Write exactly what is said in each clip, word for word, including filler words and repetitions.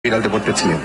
ir al deporte chileno.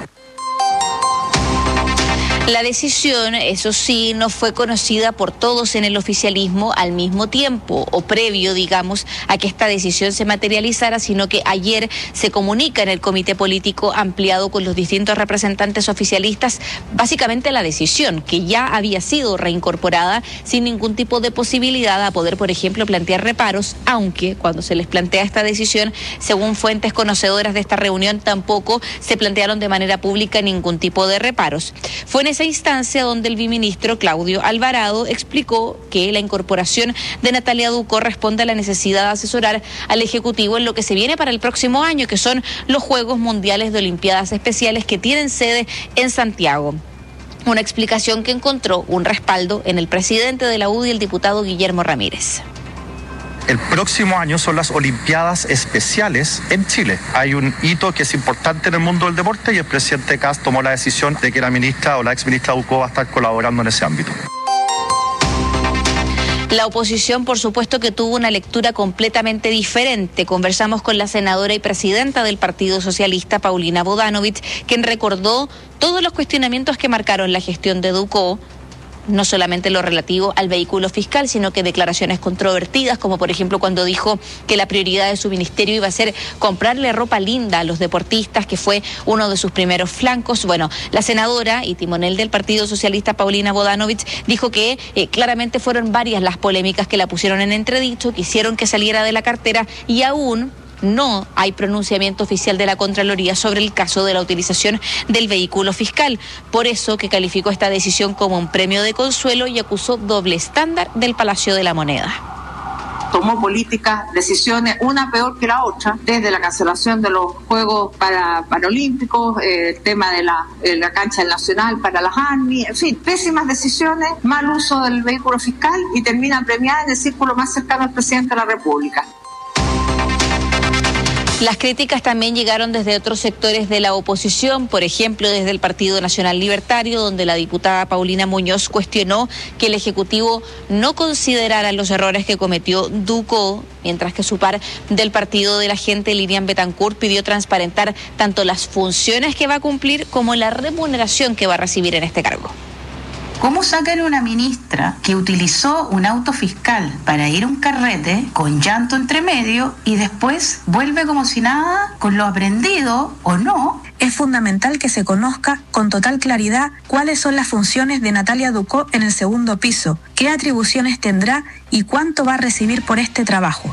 La decisión, eso sí, no fue conocida por todos en el oficialismo al mismo tiempo o previo, digamos, a que esta decisión se materializara, sino que ayer se comunica en el comité político ampliado con los distintos representantes oficialistas básicamente la decisión, que ya había sido reincorporada sin ningún tipo de posibilidad a poder, por ejemplo, plantear reparos, aunque cuando se les plantea esta decisión, según fuentes conocedoras de esta reunión, tampoco se plantearon de manera pública ningún tipo de reparos. Fue en esa instancia donde el viceministro Claudio Alvarado explicó que la incorporación de Natalia Ducó responde a la necesidad de asesorar al Ejecutivo en lo que se viene para el próximo año, que son los Juegos Mundiales de Olimpiadas Especiales que tienen sede en Santiago. Una explicación que encontró un respaldo en el presidente de la U D I, el diputado Guillermo Ramírez. El próximo año son las Olimpiadas Especiales en Chile. Hay un hito que es importante en el mundo del deporte y el presidente Kast tomó la decisión de que la ministra o la exministra Ducó va a estar colaborando en ese ámbito. La oposición, por supuesto, que tuvo una lectura completamente diferente. Conversamos con la senadora y presidenta del Partido Socialista, Paulina Bodanovich, quien recordó todos los cuestionamientos que marcaron la gestión de Ducó, no solamente lo relativo al vehículo fiscal, sino que declaraciones controvertidas, como por ejemplo cuando dijo que la prioridad de su ministerio iba a ser comprarle ropa linda a los deportistas, que fue uno de sus primeros flancos. Bueno, la senadora y timonel del Partido Socialista, Paulina Bodanovich, dijo que eh, claramente fueron varias las polémicas que la pusieron en entredicho, que hicieron que saliera de la cartera, y aún no hay pronunciamiento oficial de la Contraloría sobre el caso de la utilización del vehículo fiscal. Por eso que calificó esta decisión como un premio de consuelo y acusó doble estándar del Palacio de la Moneda. Tomó políticas, decisiones, una peor que la otra, desde la cancelación de los Juegos para, Paralímpicos, eh, el tema de la, eh, la cancha del Nacional para las ANMI, en fin, pésimas decisiones, mal uso del vehículo fiscal y termina premiada en el círculo más cercano al presidente de la República. Las críticas también llegaron desde otros sectores de la oposición, por ejemplo, desde el Partido Nacional Libertario, donde la diputada Paulina Muñoz cuestionó que el Ejecutivo no considerara los errores que cometió Ducó, mientras que su par del Partido de la Gente, Lilian Betancourt, pidió transparentar tanto las funciones que va a cumplir como la remuneración que va a recibir en este cargo. ¿Cómo sacan a una ministra que utilizó un auto fiscal para ir a un carrete con llanto entre medio y después vuelve como si nada con lo aprendido o no? Es fundamental que se conozca con total claridad cuáles son las funciones de Natalia Ducó en el segundo piso, qué atribuciones tendrá y cuánto va a recibir por este trabajo.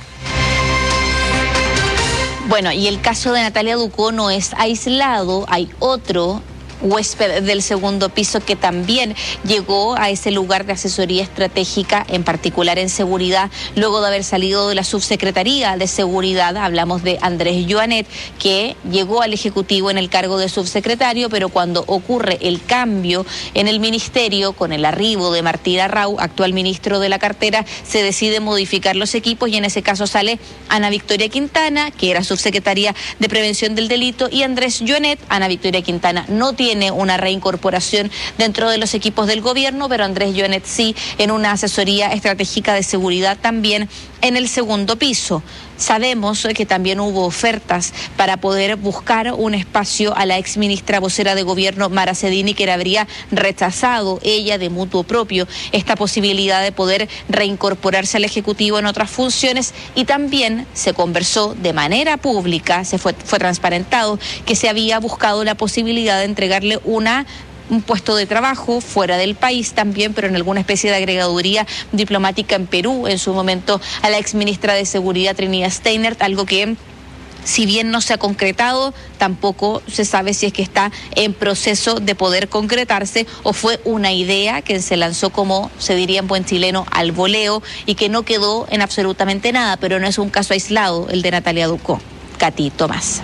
Bueno, y el caso de Natalia Ducó no es aislado, hay otro huésped del segundo piso que también llegó a ese lugar de asesoría estratégica, en particular en seguridad, luego de haber salido de la subsecretaría de seguridad. Hablamos de Andrés Joanet, que llegó al Ejecutivo en el cargo de subsecretario, pero cuando ocurre el cambio en el ministerio, con el arribo de Martín Arrau, actual ministro de la cartera, se decide modificar los equipos y en ese caso sale Ana Victoria Quintana, que era subsecretaria de Prevención del Delito, y Andrés Joanet. Ana Victoria Quintana no tiene tiene una reincorporación dentro de los equipos del gobierno, pero Andrés Joanet sí, en una asesoría estratégica de seguridad también en el segundo piso. Sabemos que también hubo ofertas para poder buscar un espacio a la exministra vocera de gobierno, Mara Cedini, que habría rechazado ella de mutuo propio esta posibilidad de poder reincorporarse al Ejecutivo en otras funciones, y también se conversó de manera pública, se fue, fue transparentado que se había buscado la posibilidad de entregarle una un puesto de trabajo fuera del país también, pero en alguna especie de agregaduría diplomática en Perú, en su momento a la exministra de Seguridad Trinidad Steinert, algo que, si bien no se ha concretado, tampoco se sabe si es que está en proceso de poder concretarse o fue una idea que se lanzó, como se diría en buen chileno, al voleo, y que no quedó en absolutamente nada, pero no es un caso aislado el de Natalia Ducó. Katy Tomás.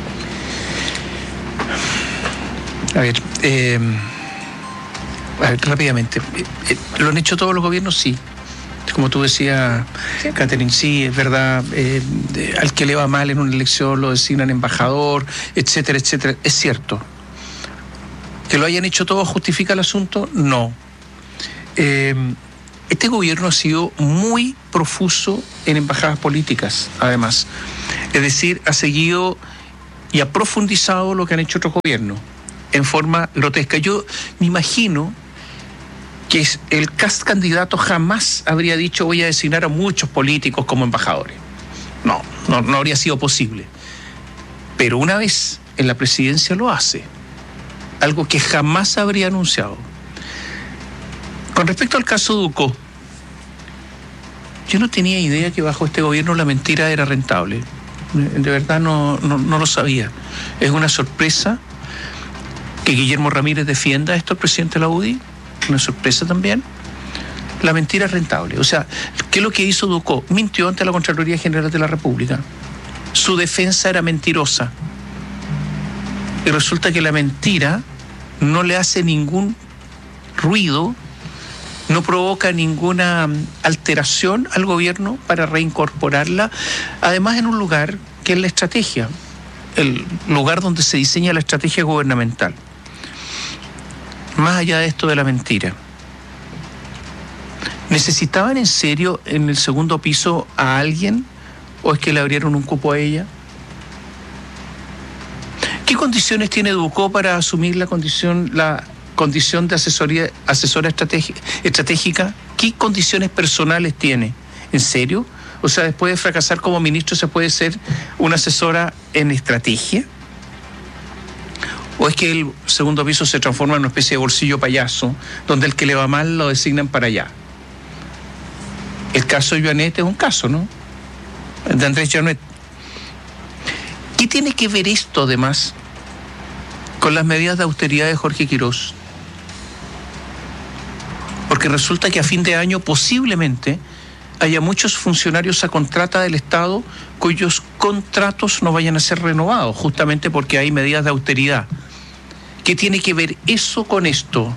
A ver, eh, a ver, rápidamente. Eh, eh, ¿Lo han hecho todos los gobiernos? Sí. Como tú decías, sí. Catherine, sí, es verdad. Eh, eh, al que le va mal en una elección lo designan embajador, etcétera, etcétera. Es cierto. ¿Que lo hayan hecho todos justifica el asunto? No. Eh, este gobierno ha sido muy profuso en embajadas políticas, además. Es decir, ha seguido y ha profundizado lo que han hecho otros gobiernos en forma grotesca. Yo me imagino que el cast candidato jamás habría dicho voy a designar a muchos políticos como embajadores. No, no, no habría sido posible. Pero una vez en la presidencia lo hace, algo que jamás habría anunciado. Con respecto al caso Ducó, yo no tenía idea que bajo este gobierno la mentira era rentable. De verdad no, no, no lo sabía. Es una sorpresa que Guillermo Ramírez defienda esto, el presidente de la U D I. Una sorpresa también. La mentira es rentable. O sea, ¿qué es lo que hizo Ducó? Mintió ante la Contraloría General de la República. Su defensa era mentirosa. Y resulta que la mentira no le hace ningún ruido, no provoca ninguna alteración al gobierno para reincorporarla, además en un lugar que es la estrategia, el lugar donde se diseña la estrategia gubernamental. Más allá de esto de la mentira, ¿necesitaban en serio en el segundo piso a alguien o es que le abrieron un cupo a ella? ¿Qué condiciones tiene Ducó para asumir la condición, la condición de asesoría, asesora estratégica? ¿Qué condiciones personales tiene? ¿En serio? O sea, después de fracasar como ministro, ¿se puede ser una asesora en estrategia? ¿O es que el segundo piso se transforma en una especie de bolsillo payaso, donde el que le va mal lo designan para allá? El caso de Joanet es un caso, ¿no? De Andrés Joanet. ¿Qué tiene que ver esto, además, con las medidas de austeridad de Jorge Quirós? Porque resulta que a fin de año posiblemente haya muchos funcionarios a contrata del Estado cuyos contratos no vayan a ser renovados, justamente porque hay medidas de austeridad. ¿Qué tiene que ver eso con esto?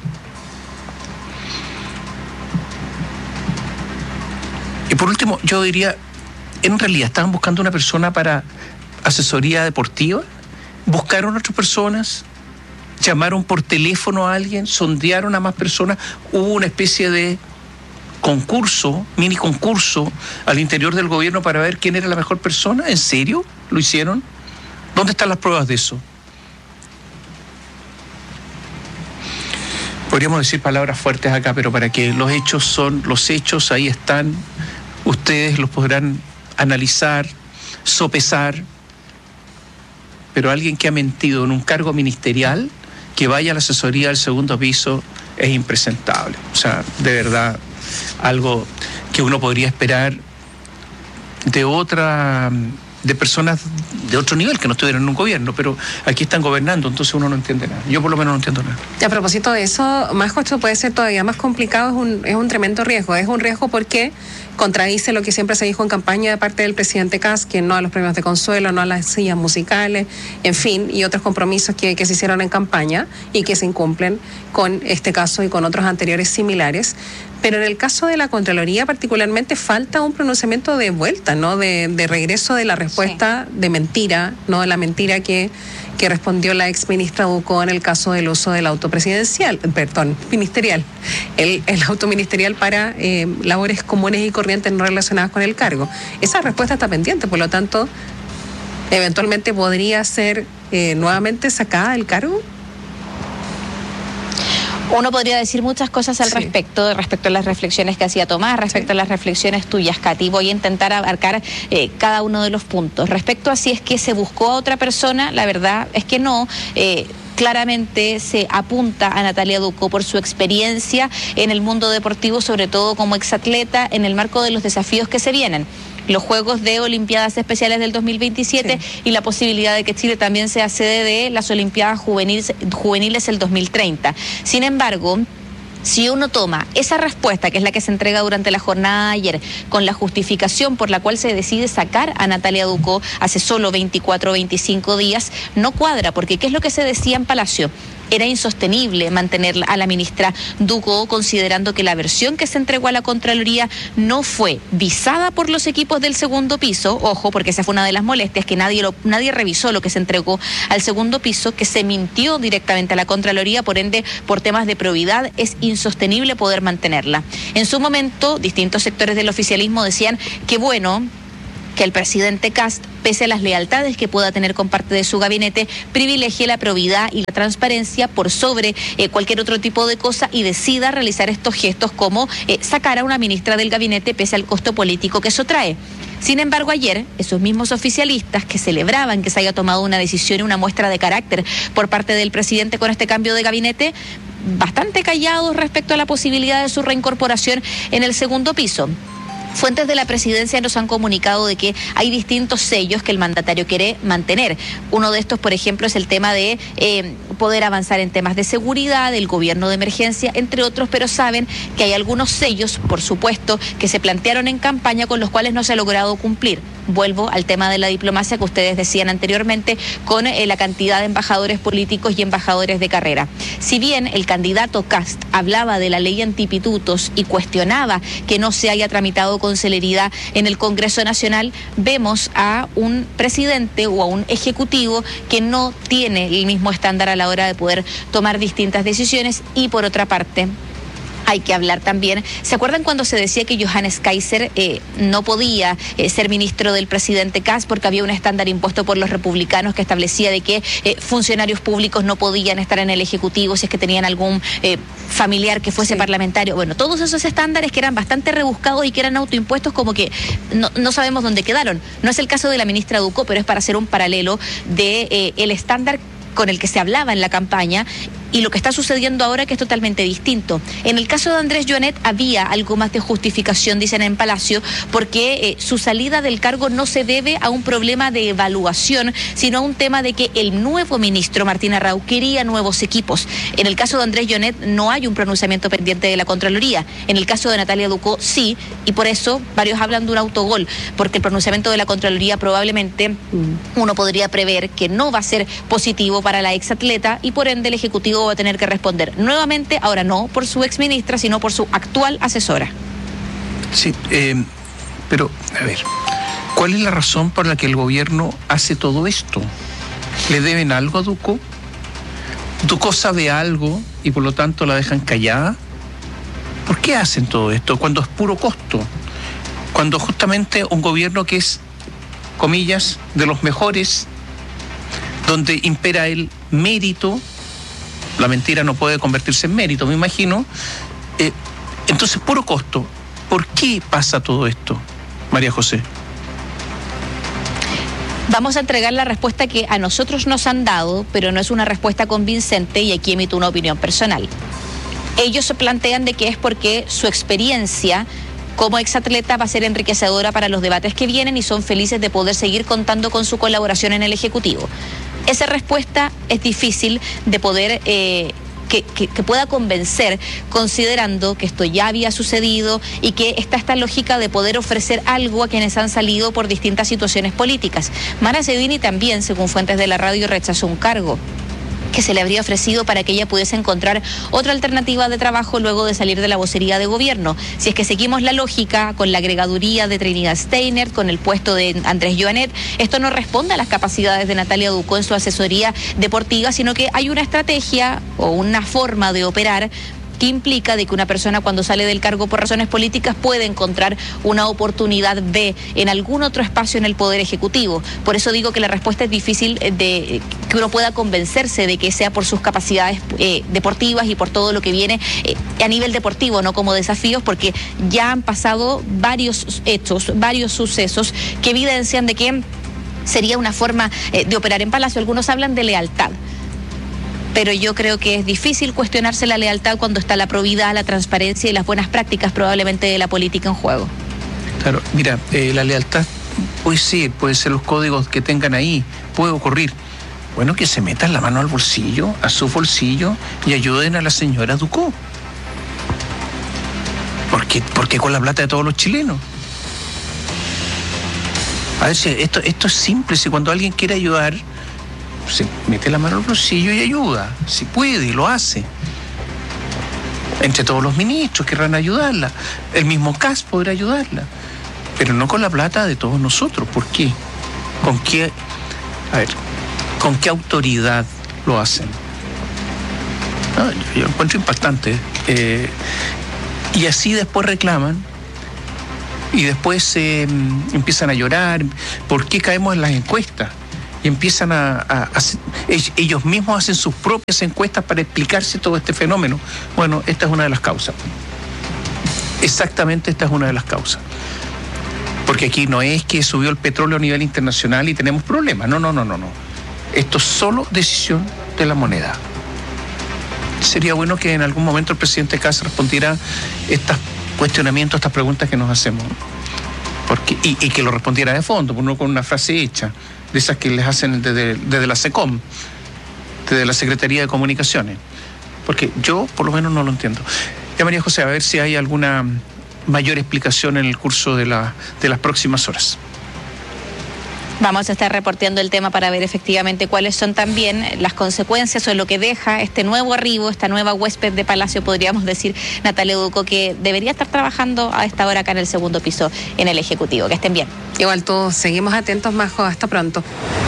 Y por último, yo diría, en realidad estaban buscando una persona para asesoría deportiva, buscaron a otras personas, llamaron por teléfono a alguien, sondearon a más personas, hubo una especie de concurso, mini concurso al interior del gobierno para ver quién era la mejor persona. ¿En serio? ¿Lo hicieron? ¿Dónde están las pruebas de eso? Podríamos decir palabras fuertes acá, pero para que los hechos son los hechos, ahí están, ustedes los podrán analizar, sopesar, pero alguien que ha mentido en un cargo ministerial, que vaya a la asesoría del segundo piso, es impresentable. O sea, de verdad, algo que uno podría esperar de otra, de personas de otro nivel que no estuvieran en un gobierno, pero aquí están gobernando, entonces uno no entiende nada. Yo por lo menos no entiendo nada. A propósito de eso, Majo, esto puede ser todavía más complicado, es un, es un tremendo riesgo. Es un riesgo porque contradice lo que siempre se dijo en campaña de parte del presidente Kast, que no a los premios de consuelo, no a las sillas musicales, en fin, y otros compromisos que, que se hicieron en campaña y que se incumplen con este caso y con otros anteriores similares. Pero en el caso de la Contraloría particularmente falta un pronunciamiento de vuelta, ¿no? De, de regreso de la respuesta sí. de mentira, ¿no? De la mentira que, que respondió la ex ministra Ducó en el caso del uso del auto presidencial, perdón, ministerial, el, el auto ministerial para eh, labores comunes y corrientes no relacionadas con el cargo. Esa respuesta está pendiente, por lo tanto, eventualmente podría ser eh, nuevamente sacada del cargo. Uno podría decir muchas cosas al sí. respecto, respecto a las reflexiones que hacía Tomás, respecto sí. a las reflexiones tuyas, Katy. Voy a intentar abarcar eh, cada uno de los puntos. Respecto a si es que se buscó a otra persona, la verdad es que no. Eh, Claramente se apunta a Natalia Ducó por su experiencia en el mundo deportivo, sobre todo como exatleta, en el marco de los desafíos que se vienen. Los Juegos de Olimpiadas Especiales del dos mil veintisiete sí. y la posibilidad de que Chile también sea sede de las Olimpiadas Juveniles, juveniles el dos mil treinta. Sin embargo, si uno toma esa respuesta, que es la que se entrega durante la jornada de ayer, con la justificación por la cual se decide sacar a Natalia Ducó hace solo veinticuatro o veinticinco días, no cuadra, porque ¿qué es lo que se decía en Palacio? Era insostenible mantener a la ministra Ducó, considerando que la versión que se entregó a la Contraloría no fue visada por los equipos del segundo piso. Ojo, porque esa fue una de las molestias, que nadie lo, nadie revisó lo que se entregó al segundo piso, que se mintió directamente a la Contraloría, por ende, por temas de probidad, es insostenible poder mantenerla. En su momento, distintos sectores del oficialismo decían que bueno, que el presidente Kast pese a las lealtades que pueda tener con parte de su gabinete, privilegie la probidad y la transparencia por sobre eh, cualquier otro tipo de cosa y decida realizar estos gestos como eh, sacar a una ministra del gabinete pese al costo político que eso trae. Sin embargo, ayer, esos mismos oficialistas que celebraban que se haya tomado una decisión y una muestra de carácter por parte del presidente con este cambio de gabinete, bastante callados respecto a la posibilidad de su reincorporación en el segundo piso. Fuentes de la presidencia nos han comunicado de que hay distintos sellos que el mandatario quiere mantener. Uno de estos, por ejemplo, es el tema de eh, poder avanzar en temas de seguridad, del gobierno de emergencia, entre otros, pero saben que hay algunos sellos, por supuesto, que se plantearon en campaña con los cuales no se ha logrado cumplir. Vuelvo al tema de la diplomacia que ustedes decían anteriormente, con eh, la cantidad de embajadores políticos y embajadores de carrera. Si bien el candidato Kast hablaba de la ley antipitutos y cuestionaba que no se haya tramitado con celeridad en el Congreso Nacional, vemos a un presidente o a un ejecutivo que no tiene el mismo estándar a la hora de poder tomar distintas decisiones. Y por otra parte, hay que hablar también, ¿se acuerdan cuando se decía que Johannes Kaiser eh, no podía eh, ser ministro del presidente Kast porque había un estándar impuesto por los republicanos que establecía de que eh, funcionarios públicos no podían estar en el Ejecutivo si es que tenían algún eh, familiar que fuese sí. parlamentario? Bueno, todos esos estándares que eran bastante rebuscados y que eran autoimpuestos, como que no, no sabemos dónde quedaron. No es el caso de la ministra Ducó, pero es para hacer un paralelo de eh, el estándar con el que se hablaba en la campaña y lo que está sucediendo ahora, que es totalmente distinto. En el caso de Andrés Joanet había algo más de justificación, dicen en Palacio, porque eh, su salida del cargo no se debe a un problema de evaluación, sino a un tema de que el nuevo ministro, Martín Arrau, quería nuevos equipos. En el caso de Andrés Joanet no hay un pronunciamiento pendiente de la Contraloría. En el caso de Natalia Ducó sí, y por eso varios hablan de un autogol, porque el pronunciamiento de la Contraloría probablemente uno podría prever que no va a ser positivo para la exatleta y por ende el Ejecutivo va a tener que responder nuevamente, ahora no por su exministra, sino por su actual asesora. Sí, eh, pero a ver, ¿cuál es la razón por la que el gobierno hace todo esto? ¿Le deben algo a Ducó? ¿Ducó sabe algo y por lo tanto la dejan callada? ¿Por qué hacen todo esto cuando es puro costo? Cuando justamente un gobierno que es, comillas, de los mejores, donde impera el mérito, la mentira no puede convertirse en mérito, me imagino. Eh, entonces, puro costo. ¿Por qué pasa todo esto, María José? Vamos a entregar la respuesta que a nosotros nos han dado, pero no es una respuesta convincente y aquí emito una opinión personal. Ellos se plantean de que es porque su experiencia como exatleta va a ser enriquecedora para los debates que vienen y son felices de poder seguir contando con su colaboración en el Ejecutivo. Esa respuesta es difícil de poder eh, que, que, que pueda convencer, considerando que esto ya había sucedido y que está esta lógica de poder ofrecer algo a quienes han salido por distintas situaciones políticas. Mara Cedini también, según fuentes de la radio, rechazó un cargo que se le habría ofrecido para que ella pudiese encontrar otra alternativa de trabajo luego de salir de la vocería de gobierno. Si es que seguimos la lógica con la agregaduría de Trinidad Steiner, con el puesto de Andrés Joanet, esto no responde a las capacidades de Natalia Ducó en su asesoría deportiva, sino que hay una estrategia o una forma de operar que implica de que una persona cuando sale del cargo por razones políticas puede encontrar una oportunidad B en algún otro espacio en el Poder Ejecutivo. Por eso digo que la respuesta es difícil de que uno pueda convencerse de que sea por sus capacidades eh, deportivas y por todo lo que viene eh, a nivel deportivo, no como desafíos, porque ya han pasado varios hechos, varios sucesos que evidencian de que sería una forma eh, de operar en Palacio. Algunos hablan de lealtad, pero yo creo que es difícil cuestionarse la lealtad cuando está la probidad, la transparencia y las buenas prácticas probablemente de la política en juego. Claro, mira, eh, la lealtad puede ser, puede ser los códigos que tengan ahí, puede ocurrir. Bueno, que se metan la mano al bolsillo, a su bolsillo, y ayuden a la señora Ducó. ¿Por qué? Porque con la plata de todos los chilenos. A ver, si esto, esto es simple, si cuando alguien quiere ayudar, se mete la mano al bolsillo y ayuda, si puede, y lo hace. Entre todos los ministros querrán ayudarla, el mismo Kast podrá ayudarla, pero no con la plata de todos nosotros. ¿Por qué? ¿Con qué? A ver, ¿con qué autoridad lo hacen? No, yo, yo encuentro impactante. Eh, y así después reclaman Y después eh, empiezan a llorar. ¿Por qué caemos en las encuestas? Y empiezan a, a, a... Ellos mismos hacen sus propias encuestas para explicarse todo este fenómeno. Bueno, esta es una de las causas. Exactamente esta es una de las causas. Porque aquí no es que subió el petróleo a nivel internacional y tenemos problemas. No, no, no, no, no. Esto es solo decisión de la moneda. Sería bueno que en algún momento el presidente Kast respondiera estos cuestionamientos, estas preguntas que nos hacemos. Porque, y, y que lo respondiera de fondo, no con una frase hecha, de esas que les hacen desde, desde la SECOM, desde la Secretaría de Comunicaciones. Porque yo, por lo menos, no lo entiendo. Ya, María José, a ver si hay alguna mayor explicación en el curso de, la, de las próximas horas. Vamos a estar reporteando el tema para ver efectivamente cuáles son también las consecuencias o lo que deja este nuevo arribo, esta nueva huésped de Palacio, podríamos decir, Natalia Ducó, que debería estar trabajando a esta hora acá en el segundo piso en el Ejecutivo. Que estén bien. Igual todos seguimos atentos, Majo. Hasta pronto.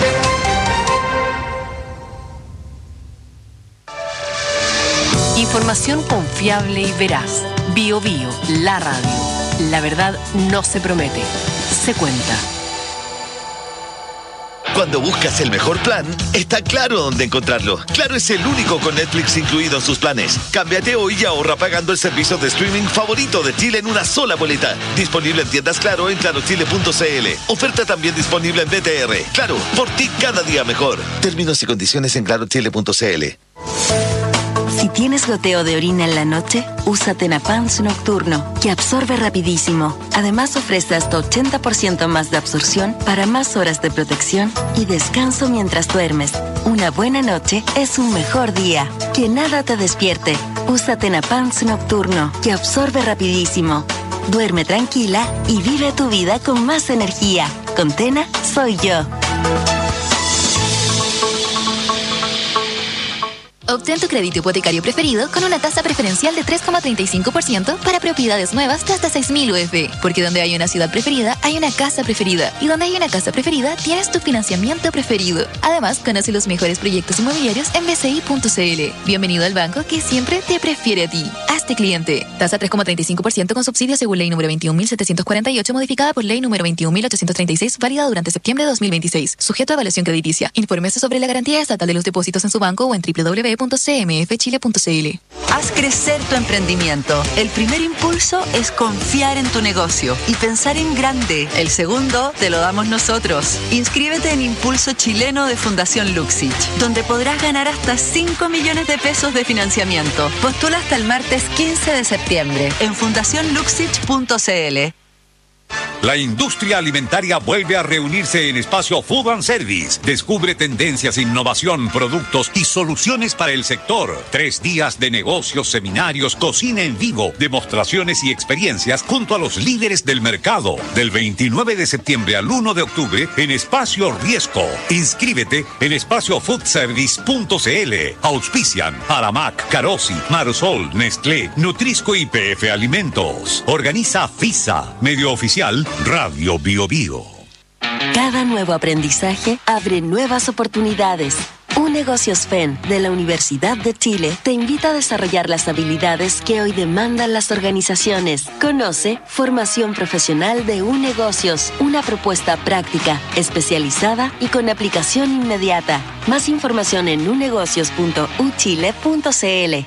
Información confiable y veraz. Bio Bio, la radio. La verdad no se promete, se cuenta. Cuando buscas el mejor plan, está Claro dónde encontrarlo. Claro es el único con Netflix incluido en sus planes. Cámbiate hoy y ahorra pagando el servicio de streaming favorito de Chile en una sola boleta. Disponible en tiendas Claro en claro chile punto c l. Oferta también disponible en B T R. Claro, por ti cada día mejor. Términos y condiciones en claro chile punto c l. Si tienes goteo de orina en la noche, usa Tenapans Nocturno, que absorbe rapidísimo. Además ofrece hasta ochenta por ciento más de absorción para más horas de protección y descanso mientras duermes. Una buena noche es un mejor día. Que nada te despierte. Usa Tenapans Nocturno, que absorbe rapidísimo. Duerme tranquila y vive tu vida con más energía. Con Tena, soy yo. Obtén tu crédito hipotecario preferido con una tasa preferencial de tres coma treinta y cinco por ciento para propiedades nuevas de hasta seis mil U F. Porque donde hay una ciudad preferida, hay una casa preferida. Y donde hay una casa preferida, tienes tu financiamiento preferido. Además, conoce los mejores proyectos inmobiliarios en b c i punto c l. Bienvenido al banco que siempre te prefiere a ti. Hazte cliente. Tasa tres coma treinta y cinco por ciento con subsidio según ley número veintiún mil setecientos cuarenta y ocho, modificada por ley número veintiún mil ochocientos treinta y seis, válida durante septiembre de dos mil veintiséis. Sujeto a evaluación crediticia. Infórmese sobre la garantía estatal de los depósitos en su banco o en w w w punto c m f chile punto c l. Haz crecer tu emprendimiento. El primer impulso es confiar en tu negocio y pensar en grande. El segundo te lo damos nosotros. Inscríbete en Impulso Chileno de Fundación Luxich, donde podrás ganar hasta cinco millones de pesos de financiamiento. Postula hasta el martes quince de septiembre en fundación luxich punto c l. La industria alimentaria vuelve a reunirse en Espacio Food and Service. Descubre tendencias, innovación, productos y soluciones para el sector. Tres días de negocios, seminarios, cocina en vivo, demostraciones y experiencias junto a los líderes del mercado. Del veintinueve de septiembre al uno de octubre en Espacio Riesco. Inscríbete en espacio food service punto c l. Auspician Aramac, Carosi, Marsol, Nestlé, Nutrisco y P F Alimentos. Organiza FISA, medio oficial Radio Bio Bio. Cada nuevo aprendizaje abre nuevas oportunidades. UNegocios F E N de la Universidad de Chile te invita a desarrollar las habilidades que hoy demandan las organizaciones. Conoce Formación Profesional de UNegocios, una propuesta práctica, especializada y con aplicación inmediata. Más información en unegocios punto u chile punto c l.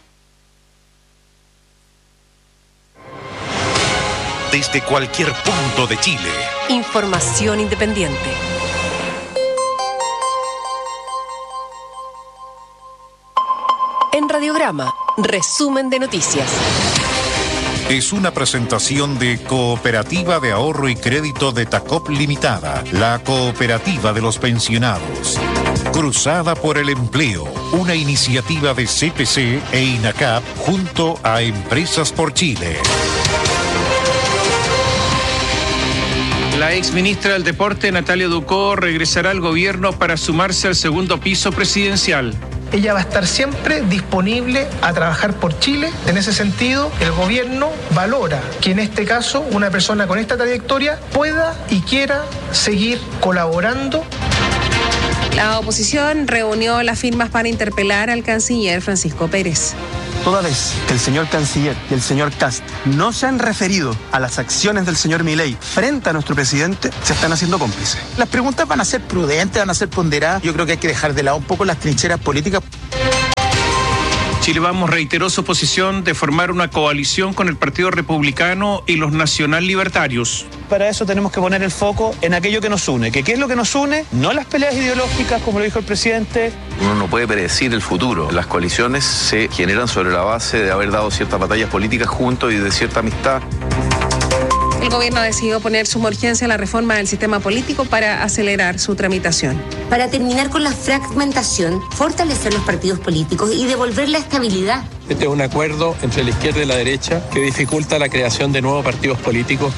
Desde cualquier punto de Chile. Información independiente. En Radiograma, resumen de noticias. Es una presentación de Cooperativa de Ahorro y Crédito de Tacop Limitada, la cooperativa de los pensionados. Cruzada por el Empleo, una iniciativa de C P C e INACAP junto a Empresas por Chile. La ex ministra del Deporte, Natalia Ducó, regresará al gobierno para sumarse al segundo piso presidencial. Ella va a estar siempre disponible a trabajar por Chile. En ese sentido, el gobierno valora que en este caso una persona con esta trayectoria pueda y quiera seguir colaborando. La oposición reunió las firmas para interpelar al canciller Francisco Pérez. Toda vez que el señor canciller y el señor Kast no se han referido a las acciones del señor Milei frente a nuestro presidente, se están haciendo cómplices. Las preguntas van a ser prudentes, van a ser ponderadas. Yo creo que hay que dejar de lado un poco las trincheras políticas. Chile Vamos reiteró su posición de formar una coalición con el Partido Republicano y los Nacional Libertarios. Para eso tenemos que poner el foco en aquello que nos une. ¿Que ¿Qué es lo que nos une? No las peleas ideológicas, como lo dijo el presidente. Uno no puede predecir el futuro. Las coaliciones se generan sobre la base de haber dado ciertas batallas políticas juntos y de cierta amistad. El gobierno decidió poner suma urgencia a la reforma del sistema político para acelerar su tramitación. Para terminar con la fragmentación, fortalecer los partidos políticos y devolver la estabilidad. Este es un acuerdo entre la izquierda y la derecha que dificulta la creación de nuevos partidos políticos.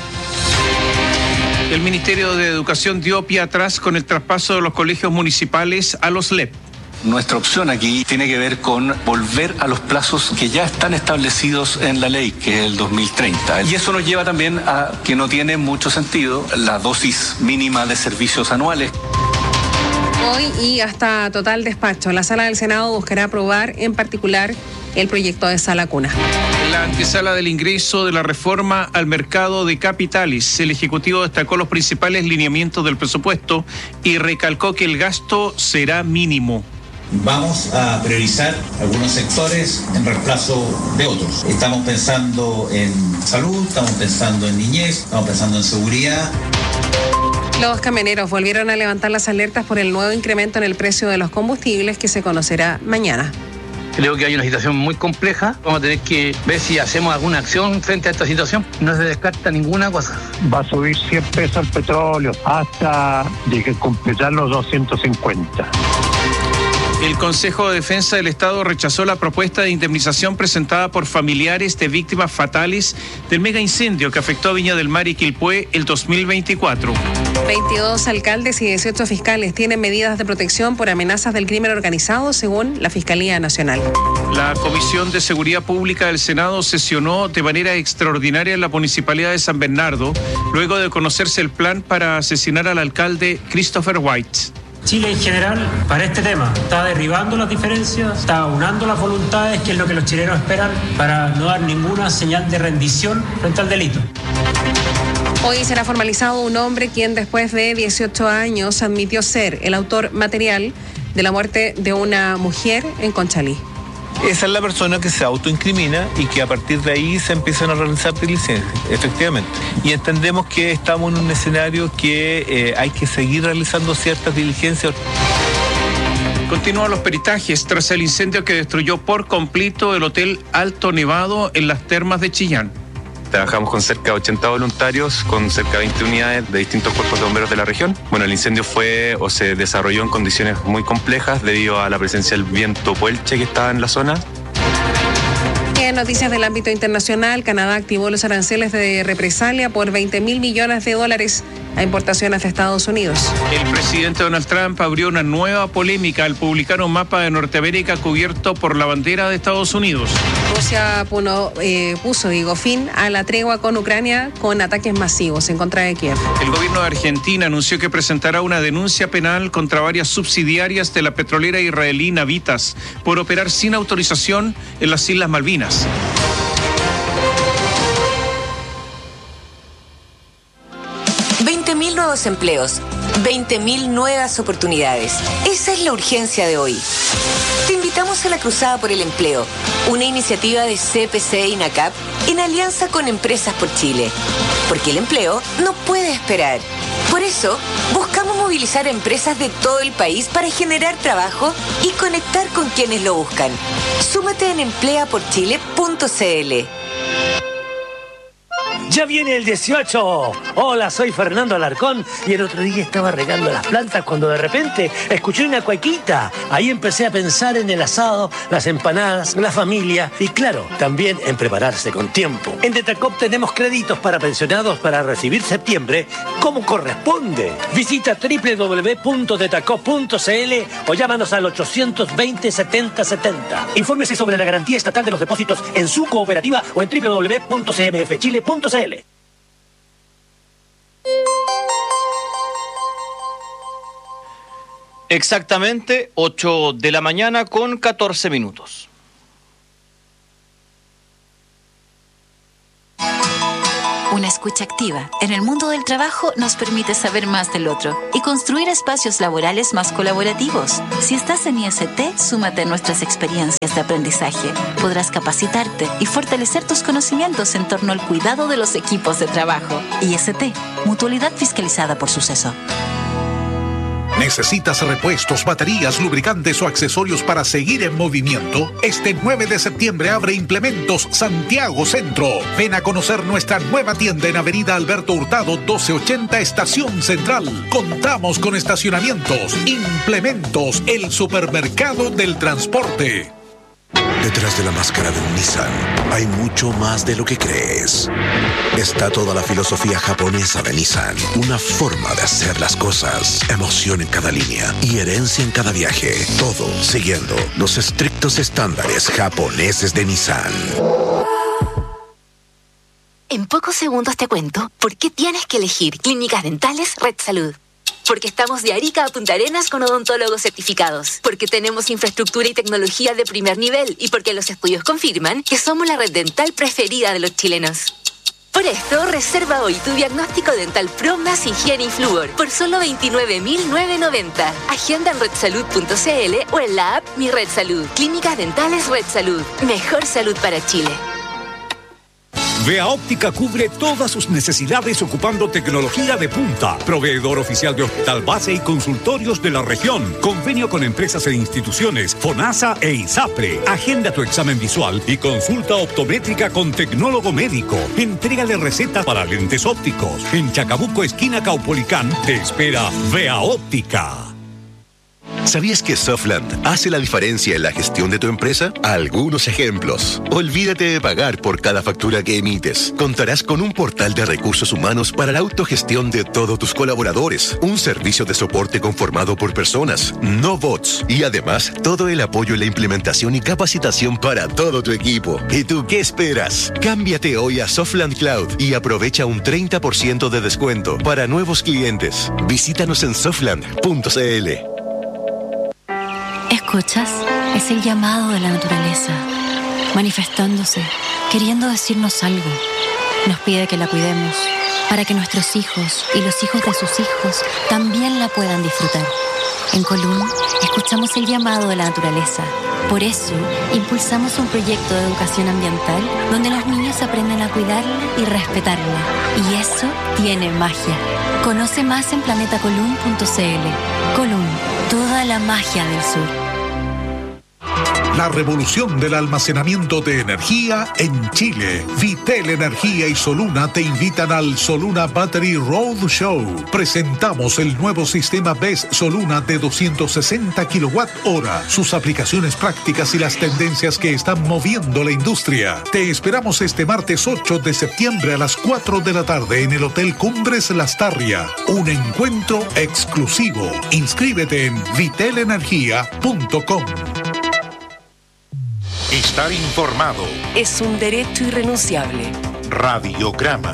El Ministerio de Educación dio pie atrás con el traspaso de los colegios municipales a los L E P. Nuestra opción aquí tiene que ver con volver a los plazos que ya están establecidos en la ley, que es el dos mil treinta. Y eso nos lleva también a que no tiene mucho sentido la dosis mínima de servicios anuales. Hoy y hasta total despacho, la Sala del Senado buscará aprobar en particular el proyecto de sala cuna. En la antesala del ingreso de la reforma al mercado de capitales, el Ejecutivo destacó los principales lineamientos del presupuesto y recalcó que el gasto será mínimo. Vamos a priorizar algunos sectores en reemplazo de otros. Estamos pensando en salud, estamos pensando en niñez, estamos pensando en seguridad. Los camioneros volvieron a levantar las alertas por el nuevo incremento en el precio de los combustibles que se conocerá mañana. Creo que hay una situación muy compleja. Vamos a tener que ver si hacemos alguna acción frente a esta situación. No se descarta ninguna cosa. Va a subir cien pesos el petróleo hasta de completar los doscientos cincuenta. El Consejo de Defensa del Estado rechazó la propuesta de indemnización presentada por familiares de víctimas fatales del mega incendio que afectó a Viña del Mar y Quilpué el dos mil veinticuatro. veintidós alcaldes y dieciocho fiscales tienen medidas de protección por amenazas del crimen organizado, según la Fiscalía Nacional. La Comisión de Seguridad Pública del Senado sesionó de manera extraordinaria en la Municipalidad de San Bernardo, luego de conocerse el plan para asesinar al alcalde Christopher White. Chile en general, para este tema, está derribando las diferencias, está aunando las voluntades, que es lo que los chilenos esperan, para no dar ninguna señal de rendición frente al delito. Hoy será formalizado un hombre quien después de dieciocho años admitió ser el autor material de la muerte de una mujer en Conchalí. Esa es la persona que se autoincrimina y que a partir de ahí se empiezan a realizar diligencias, efectivamente. Y entendemos que estamos en un escenario que eh, hay que seguir realizando ciertas diligencias. Continúan los peritajes tras el incendio que destruyó por completo el Hotel Alto Nevado en las termas de Chillán. Trabajamos con cerca de ochenta voluntarios, con cerca de veinte unidades de distintos cuerpos de bomberos de la región. Bueno, el incendio fue o se desarrolló en condiciones muy complejas debido a la presencia del viento puelche que estaba en la zona. En noticias del ámbito internacional, Canadá activó los aranceles de represalia por veinte mil millones de dólares a importaciones de Estados Unidos. El presidente Donald Trump abrió una nueva polémica al publicar un mapa de Norteamérica cubierto por la bandera de Estados Unidos. Rusia puno, eh, puso digo, fin a la tregua con Ucrania con ataques masivos en contra de Kiev. El gobierno de Argentina anunció que presentará una denuncia penal contra varias subsidiarias de la petrolera israelí Navitas por operar sin autorización en las Islas Malvinas. veinte mil nuevos empleos, veinte mil nuevas oportunidades. Esa es la urgencia de hoy. Te invitamos a la Cruzada por el Empleo, una iniciativa de C P C y NACAP en alianza con Empresas por Chile. Porque el empleo no puede esperar. Por eso, buscamos movilizar a empresas de todo el país para generar trabajo y conectar con quienes lo buscan. Súmate en emplea por chile punto c l. ¡Ya viene el dieciocho! Hola, soy Fernando Alarcón y el otro día estaba regando las plantas cuando de repente escuché una cuequita. Ahí empecé a pensar en el asado, las empanadas, la familia y claro, también en prepararse con tiempo. En Detacop tenemos créditos para pensionados para recibir septiembre como corresponde. Visita doble u doble u doble u punto detacop punto c l o llámanos al ochocientos veinte, setenta setenta. Infórmese sobre la garantía estatal de los depósitos en su cooperativa o en doble u doble u doble u punto c m f chile punto c l. Exactamente, ocho de la mañana con catorce minutos. Una escucha activa en el mundo del trabajo nos permite saber más del otro y construir espacios laborales más colaborativos. Si estás en I S T, súmate a nuestras experiencias de aprendizaje. Podrás capacitarte y fortalecer tus conocimientos en torno al cuidado de los equipos de trabajo. I S T, Mutualidad Fiscalizada por Suceso. ¿Necesitas repuestos, baterías, lubricantes o accesorios para seguir en movimiento? Este nueve de septiembre abre Implementos Santiago Centro. Ven a conocer nuestra nueva tienda en Avenida Alberto Hurtado doce ochenta, Estación Central. Contamos con estacionamientos. Implementos, el supermercado del transporte. Detrás de la máscara de un Nissan hay mucho más de lo que crees. Está toda la filosofía japonesa de Nissan, una forma de hacer las cosas, emoción en cada línea y herencia en cada viaje. Todo siguiendo los estrictos estándares japoneses de Nissan. En pocos segundos te cuento por qué tienes que elegir Clínicas Dentales Red Salud. Porque estamos de Arica a Punta Arenas con odontólogos certificados. Porque tenemos infraestructura y tecnología de primer nivel. Y porque los estudios confirman que somos la red dental preferida de los chilenos. Por esto, reserva hoy tu diagnóstico dental Pro más higiene y flúor por solo veintinueve mil novecientos noventa. Agenda en red salud punto c l o en la app Mi Red Salud. Clínicas Dentales Red Salud. Mejor salud para Chile. Vea Óptica cubre todas sus necesidades ocupando tecnología de punta. Proveedor oficial de hospital base y consultorios de la región. Convenio con empresas e instituciones FONASA e ISAPRE. Agenda tu examen visual y consulta optométrica con tecnólogo médico. Entrégale recetas para lentes ópticos. En Chacabuco, esquina Caupolicán, te espera Vea Óptica. ¿Sabías que Softland hace la diferencia en la gestión de tu empresa? Algunos ejemplos. Olvídate de pagar por cada factura que emites. Contarás con un portal de recursos humanos para la autogestión de todos tus colaboradores. Un servicio de soporte conformado por personas, no bots. Y además, todo el apoyo en la implementación y capacitación para todo tu equipo. ¿Y tú qué esperas? Cámbiate hoy a Softland Cloud y aprovecha un treinta por ciento de descuento para nuevos clientes. Visítanos en softland punto c l. ¿Escuchas? Es el llamado de la naturaleza, manifestándose, queriendo decirnos algo. Nos pide que la cuidemos, para que nuestros hijos y los hijos de sus hijos también la puedan disfrutar. En Colún, escuchamos el llamado de la naturaleza. Por eso, impulsamos un proyecto de educación ambiental donde los niños aprenden a cuidarla y respetarla. Y eso tiene magia. Conoce más en planeta colún punto c l. Colún, toda la magia del sur. La revolución del almacenamiento de energía en Chile. Vitel Energía y Soluna te invitan al Soluna Battery Road Show. Presentamos el nuevo sistema B E S Soluna de doscientos sesenta kilowatt hora, sus aplicaciones prácticas y las tendencias que están moviendo la industria. Te esperamos este martes ocho de septiembre a las cuatro de la tarde en el Hotel Cumbres Lastarria. Un encuentro exclusivo. Inscríbete en vitel energía punto com. Estar informado es un derecho irrenunciable. Radiograma.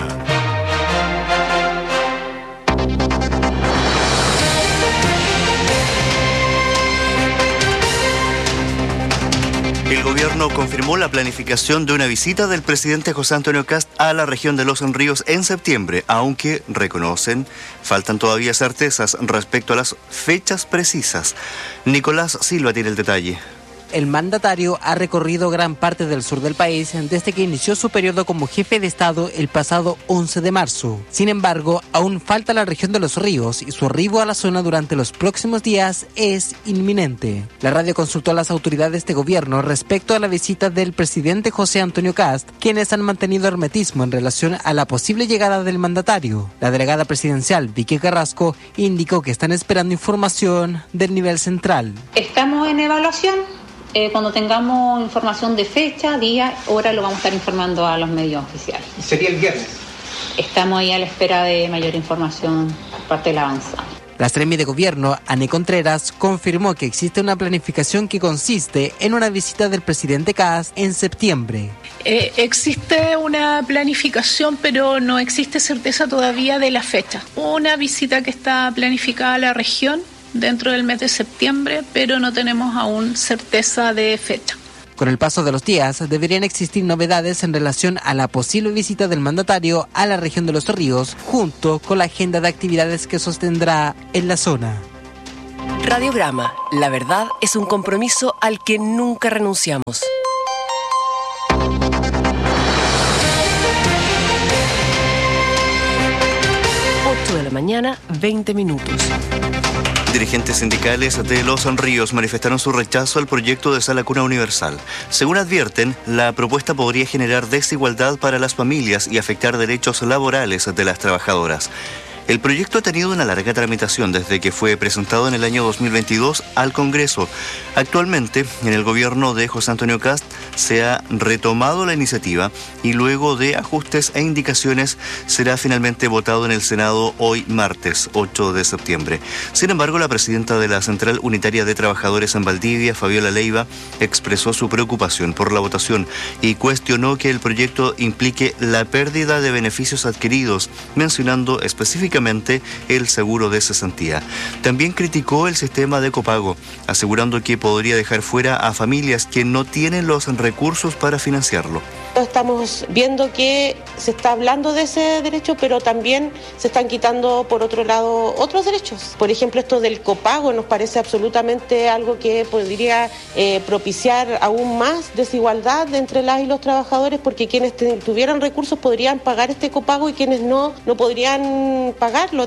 El gobierno confirmó la planificación de una visita del presidente José Antonio Kast a la región de Los Ríos en septiembre, aunque reconocen faltan todavía certezas respecto a las fechas precisas. Nicolás Silva tiene el detalle. El mandatario ha recorrido gran parte del sur del país desde que inició su periodo como jefe de Estado el pasado once de marzo. Sin embargo, aún falta la región de Los Ríos y su arribo a la zona durante los próximos días es inminente. La radio consultó a las autoridades de gobierno respecto a la visita del presidente José Antonio Kast, quienes han mantenido hermetismo en relación a la posible llegada del mandatario. La delegada presidencial, Vicky Carrasco, indicó que están esperando información del nivel central. Estamos en evaluación. Eh, cuando tengamos información de fecha, día, hora, lo vamos a estar informando a los medios oficiales. ¿Sería el viernes? Estamos ahí a la espera de mayor información por parte de la avanzada. La Seremi de Gobierno, Anne Contreras, confirmó que existe una planificación que consiste en una visita del presidente Kast en septiembre. Eh, existe una planificación, pero no existe certeza todavía de la fecha. Una visita que está planificada a la región dentro del mes de septiembre, pero no tenemos aún certeza de fecha. Con el paso de los días, deberían existir novedades en relación a la posible visita del mandatario a la región de Los Ríos, junto con la agenda de actividades que sostendrá en la zona. Radiograma, la verdad es un compromiso al que nunca renunciamos. ocho de la mañana, veinte minutos. Dirigentes sindicales de Los Ríos manifestaron su rechazo al proyecto de Sala Cuna Universal. Según advierten, la propuesta podría generar desigualdad para las familias y afectar derechos laborales de las trabajadoras. El proyecto ha tenido una larga tramitación desde que fue presentado en el año dos mil veintidós al Congreso. Actualmente, en el gobierno de José Antonio Kast se ha retomado la iniciativa y luego de ajustes e indicaciones será finalmente votado en el Senado hoy martes ocho de septiembre. Sin embargo, la presidenta de la Central Unitaria de Trabajadores en Valdivia, Fabiola Leiva, expresó su preocupación por la votación y cuestionó que el proyecto implique la pérdida de beneficios adquiridos, mencionando específicamente el seguro de cesantía. También criticó el sistema de copago, asegurando que podría dejar fuera a familias que no tienen los recursos para financiarlo. Estamos viendo que se está hablando de ese derecho, pero también se están quitando, por otro lado, otros derechos. Por ejemplo, esto del copago nos parece absolutamente algo que podría eh, propiciar aún más desigualdad entre las y los trabajadores, porque quienes tuvieran recursos podrían pagar este copago y quienes no, no podrían pagarlo.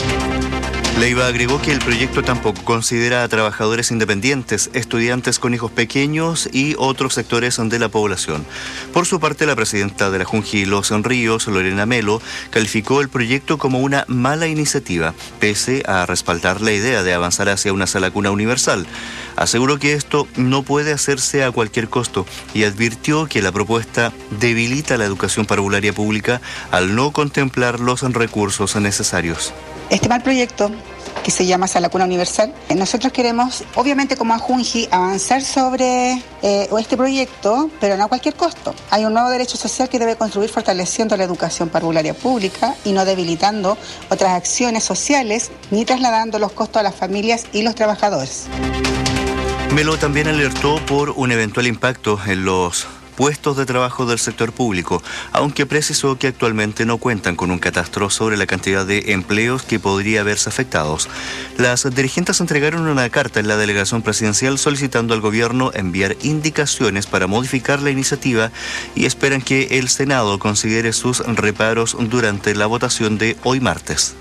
Leiva agregó que el proyecto tampoco considera a trabajadores independientes, estudiantes con hijos pequeños y otros sectores de la población. Por su parte, la presidenta de la Junji Los Ríos, Lorena Melo, calificó el proyecto como una mala iniciativa, pese a respaldar la idea de avanzar hacia una sala cuna universal. Aseguró que esto no puede hacerse a cualquier costo y advirtió que la propuesta debilita la educación parvularia pública al no contemplar los recursos necesarios. Este mal proyecto, que se llama Sala Cuna Universal, nosotros queremos, obviamente como Ajunji, avanzar sobre eh, este proyecto, pero no a cualquier costo. Hay un nuevo derecho social que debe construir fortaleciendo la educación parvularia pública y no debilitando otras acciones sociales, ni trasladando los costos a las familias y los trabajadores. Melo también alertó por un eventual impacto en los puestos de trabajo del sector público, aunque precisó que actualmente no cuentan con un catastro sobre la cantidad de empleos que podría verse afectados. Las dirigentes entregaron una carta en la delegación presidencial solicitando al gobierno enviar indicaciones para modificar la iniciativa y esperan que el Senado considere sus reparos durante la votación de hoy martes.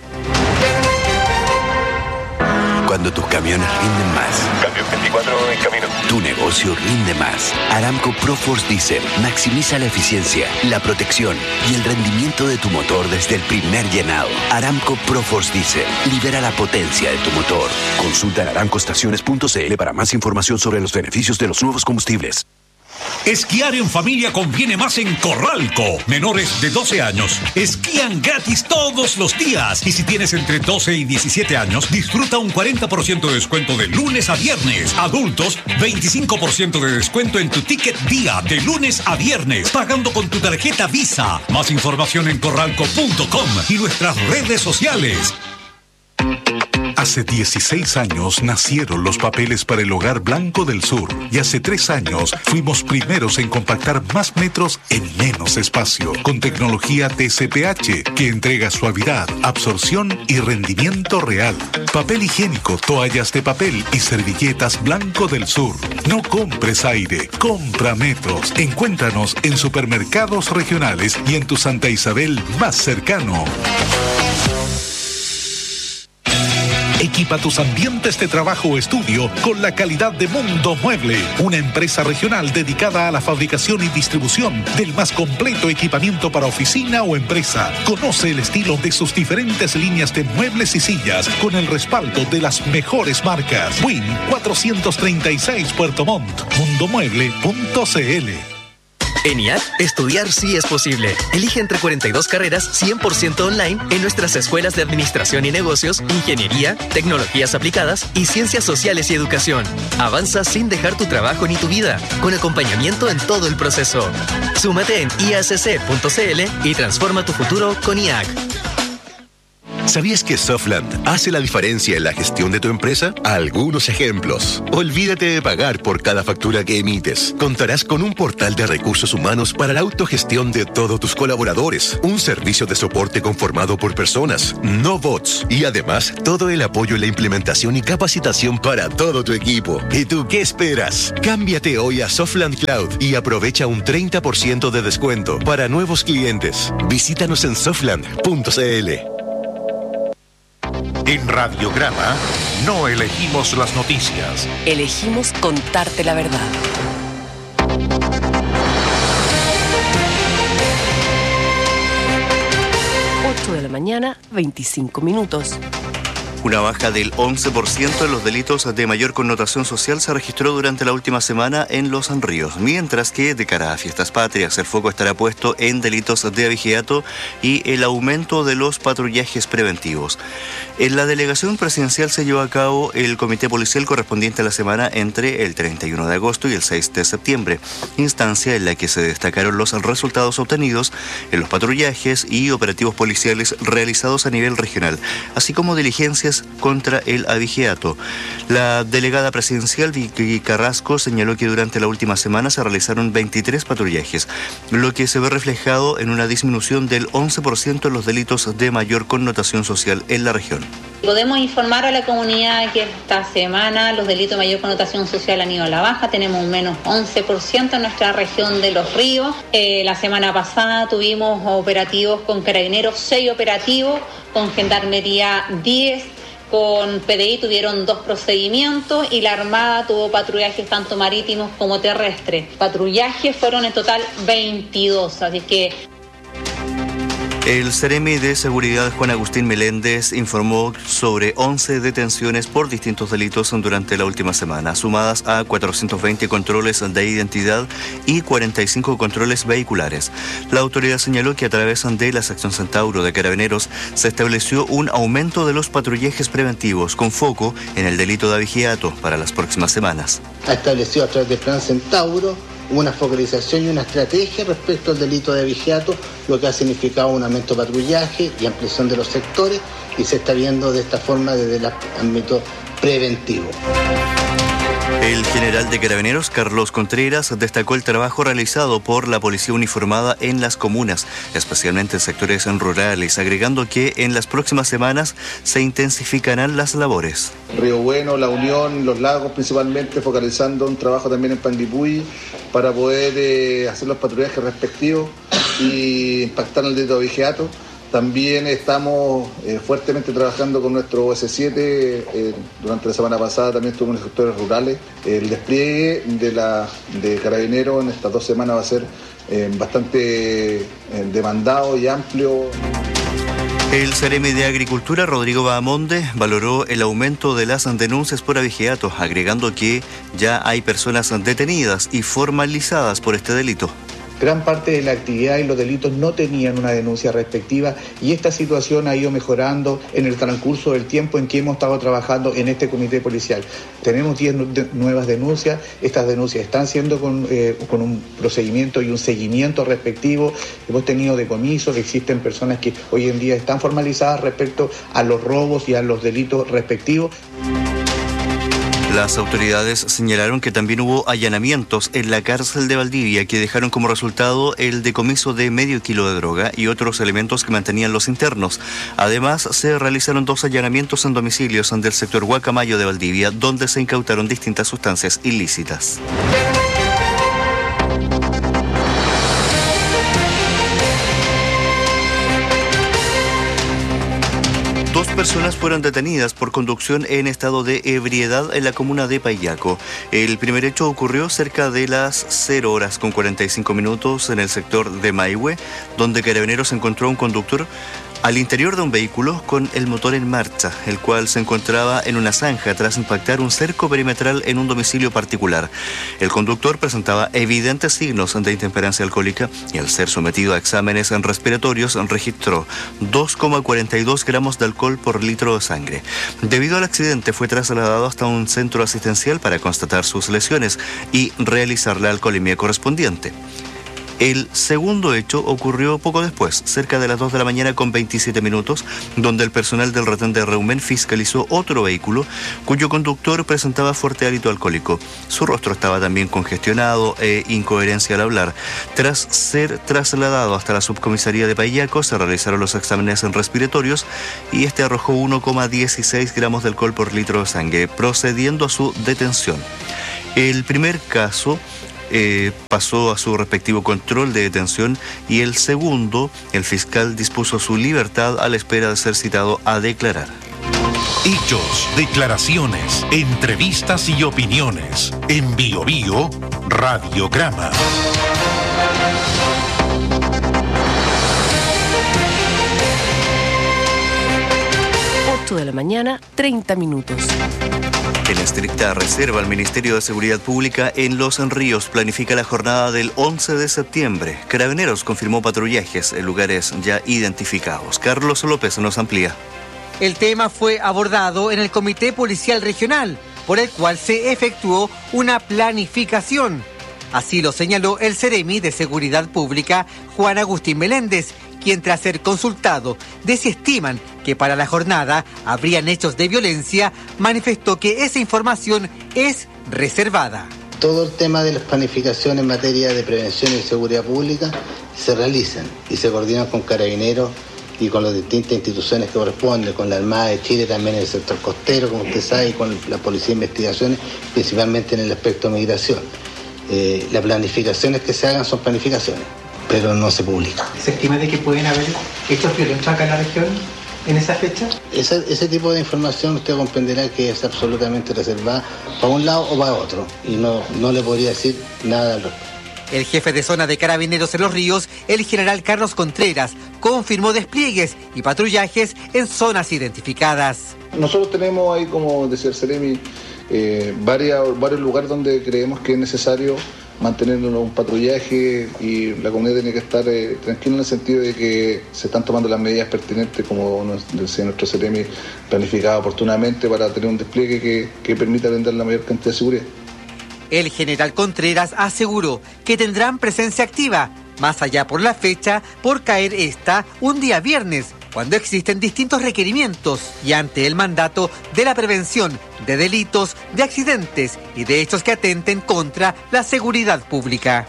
Cuando tus camiones rinden más. Cambio veinticuatro en camino. Tu negocio rinde más. Aramco ProForce Diesel maximiza la eficiencia, la protección y el rendimiento de tu motor desde el primer llenado. Aramco ProForce Diesel libera la potencia de tu motor. Consulta en aramco estaciones punto c l para más información sobre los beneficios de los nuevos combustibles. Esquiar en familia conviene más en Corralco. Menores de doce años esquían gratis todos los días. Y si tienes entre doce y diecisiete años, disfruta un cuarenta por ciento de descuento de lunes a viernes. Adultos, veinticinco por ciento de descuento en tu ticket día de lunes a viernes, pagando con tu tarjeta Visa. Más información en corralco punto com y nuestras redes sociales. Hace dieciséis años nacieron los papeles para el Hogar Blanco del Sur y hace tres años fuimos primeros en compactar más metros en menos espacio con tecnología T C P H que entrega suavidad, absorción y rendimiento real. Papel higiénico, toallas de papel y servilletas Blanco del Sur. No compres aire, compra metros. Encuéntranos en supermercados regionales y en tu Santa Isabel más cercano. Equipa tus ambientes de trabajo o estudio con la calidad de Mundo Mueble, una empresa regional dedicada a la fabricación y distribución del más completo equipamiento para oficina o empresa. Conoce el estilo de sus diferentes líneas de muebles y sillas con el respaldo de las mejores marcas. Win cuatrocientos treinta y seis Puerto Montt, mundo mueble punto c l. En I A C, estudiar sí es posible. Elige entre cuarenta y dos carreras cien por ciento online en nuestras escuelas de Administración y Negocios, Ingeniería, Tecnologías Aplicadas y Ciencias Sociales y Educación. Avanza sin dejar tu trabajo ni tu vida, con acompañamiento en todo el proceso. Súmate en i a c c punto c l y transforma tu futuro con I A C. ¿Sabías que Softland hace la diferencia en la gestión de tu empresa? Algunos ejemplos. Olvídate de pagar por cada factura que emites. Contarás con un portal de recursos humanos para la autogestión de todos tus colaboradores. Un servicio de soporte conformado por personas, no bots. Y además, todo el apoyo en la implementación y capacitación para todo tu equipo. ¿Y tú qué esperas? Cámbiate hoy a Softland Cloud y aprovecha un treinta por ciento de descuento para nuevos clientes. Visítanos en softland punto c l. En Radiograma no elegimos las noticias. Elegimos contarte la verdad. ocho de la mañana, veinticinco minutos. Una baja del once por ciento en los delitos de mayor connotación social se registró durante la última semana en Los Ríos, mientras que de cara a fiestas patrias el foco estará puesto en delitos de abigeato y el aumento de los patrullajes preventivos. En la delegación presidencial se llevó a cabo el comité policial correspondiente a la semana entre el treinta y uno de agosto y el seis de septiembre, instancia en la que se destacaron los resultados obtenidos en los patrullajes y operativos policiales realizados a nivel regional, así como diligencias contra el abigeato. La delegada presidencial Vicky Carrasco señaló que durante la última semana se realizaron veintitrés patrullajes, lo que se ve reflejado en una disminución del once por ciento en los delitos de mayor connotación social en la región. Podemos informar a la comunidad que esta semana los delitos de mayor connotación social han ido a la baja, tenemos un menos once por ciento en nuestra región de Los Ríos. Eh, la semana pasada tuvimos operativos con Carabineros, seis operativos, con Gendarmería diez, con P D I tuvieron dos procedimientos y la Armada tuvo patrullajes tanto marítimos como terrestres. Patrullajes fueron en total veintidós, así que... El Seremi de Seguridad Juan Agustín Meléndez informó sobre once detenciones por distintos delitos durante la última semana, sumadas a cuatrocientos veinte controles de identidad y cuarenta y cinco controles vehiculares. La autoridad señaló que a través de la sección Centauro de Carabineros se estableció un aumento de los patrullajes preventivos con foco en el delito de abigeato para las próximas semanas. Ha establecido a través del Plan Centauro una focalización y una estrategia respecto al delito de abigeato, lo que ha significado un aumento de patrullaje y ampliación de los sectores, y se está viendo de esta forma desde el ámbito preventivo. El general de Carabineros, Carlos Contreras, destacó el trabajo realizado por la policía uniformada en las comunas, especialmente en sectores rurales, agregando que en las próximas semanas se intensificarán las labores. Río Bueno, La Unión, Los Lagos principalmente, focalizando un trabajo también en Panguipulli para poder eh, hacer los patrullajes respectivos y impactar en el delito de abigeato. También estamos eh, fuertemente trabajando con nuestro O S siete. Eh, durante la semana pasada también estuvimos en los sectores rurales. El despliegue de, la, de Carabineros en estas dos semanas va a ser eh, bastante eh, demandado y amplio. El Seremi de Agricultura, Rodrigo Bahamonde, valoró el aumento de las denuncias por abigeato, agregando que ya hay personas detenidas y formalizadas por este delito. Gran parte de la actividad y los delitos no tenían una denuncia respectiva, y esta situación ha ido mejorando en el transcurso del tiempo en que hemos estado trabajando en este comité policial. Tenemos diez nuevas denuncias, estas denuncias están siendo con, eh, con un procedimiento y un seguimiento respectivo. Hemos tenido decomisos, existen personas que hoy en día están formalizadas respecto a los robos y a los delitos respectivos. Las autoridades señalaron que también hubo allanamientos en la cárcel de Valdivia que dejaron como resultado el decomiso de medio kilo de droga y otros elementos que mantenían los internos. Además, se realizaron dos allanamientos en domicilios del sector Guacamayo de Valdivia, donde se incautaron distintas sustancias ilícitas. Dos personas fueron detenidas por conducción en estado de ebriedad en la comuna de Payaco. El primer hecho ocurrió cerca de las cero horas con cuarenta y cinco minutos en el sector de Maihue, donde Carabineros encontró a un conductor al interior de un vehículo con el motor en marcha, el cual se encontraba en una zanja tras impactar un cerco perimetral en un domicilio particular. El conductor presentaba evidentes signos de intemperancia alcohólica y al ser sometido a exámenes respiratorios registró dos coma cuarenta y dos gramos de alcohol por litro de sangre. Debido al accidente fue trasladado hasta un centro asistencial para constatar sus lesiones y realizar la alcoholemia correspondiente. El segundo hecho ocurrió poco después, cerca de las dos de la mañana con veintisiete minutos, donde el personal del retén de Reumen fiscalizó otro vehículo cuyo conductor presentaba fuerte hálito alcohólico. Su rostro estaba también congestionado e incoherencia al hablar. Tras ser trasladado hasta la subcomisaría de Payaco, se realizaron los exámenes respiratorios y este arrojó uno coma dieciséis gramos de alcohol por litro de sangre, procediendo a su detención. El primer caso Eh, pasó a su respectivo control de detención y el segundo, el fiscal dispuso su libertad a la espera de ser citado a declarar. Hechos, declaraciones, entrevistas y opiniones. En Bio Bio, Radiograma. ocho de la mañana, treinta minutos. En estricta reserva, el Ministerio de Seguridad Pública en Los Ríos planifica la jornada del once de septiembre. Carabineros confirmó patrullajes en lugares ya identificados. Carlos López nos amplía. El tema fue abordado en el Comité Policial Regional, por el cual se efectuó una planificación. Así lo señaló el Ceremi de Seguridad Pública, Juan Agustín Meléndez, quien tras ser consultado de si estiman que para la jornada habrían hechos de violencia, manifestó que esa información es reservada. Todo el tema de las planificaciones en materia de prevención y seguridad pública se realizan y se coordinan con Carabineros y con las distintas instituciones que corresponden, con la Armada de Chile también en el sector costero, como usted sabe, y con la Policía de Investigaciones, principalmente en el aspecto de migración. Eh, las planificaciones que se hagan son planificaciones, pero no se publican. ¿Se estima de que pueden haber hechos violentos acá en la región en esa fecha? Ese, ese tipo de información usted comprenderá que es absolutamente reservada para un lado o para otro, y no, no le podría decir nada al respecto. El jefe de zona de Carabineros en Los Ríos, el general Carlos Contreras, confirmó despliegues y patrullajes en zonas identificadas. Nosotros tenemos ahí, como decía el Ceremi, eh, varias, varios lugares donde creemos que es necesario mantener un patrullaje y la comunidad tiene que estar eh, tranquila en el sentido de que se están tomando las medidas pertinentes, como nos decía nuestro Ceremi, planificado oportunamente para tener un despliegue que, que permita brindar la mayor cantidad de seguridad. El general Contreras aseguró que tendrán presencia activa, más allá por la fecha, por caer esta un día viernes, cuando existen distintos requerimientos y ante el mandato de la prevención de delitos, de accidentes y de hechos que atenten contra la seguridad pública.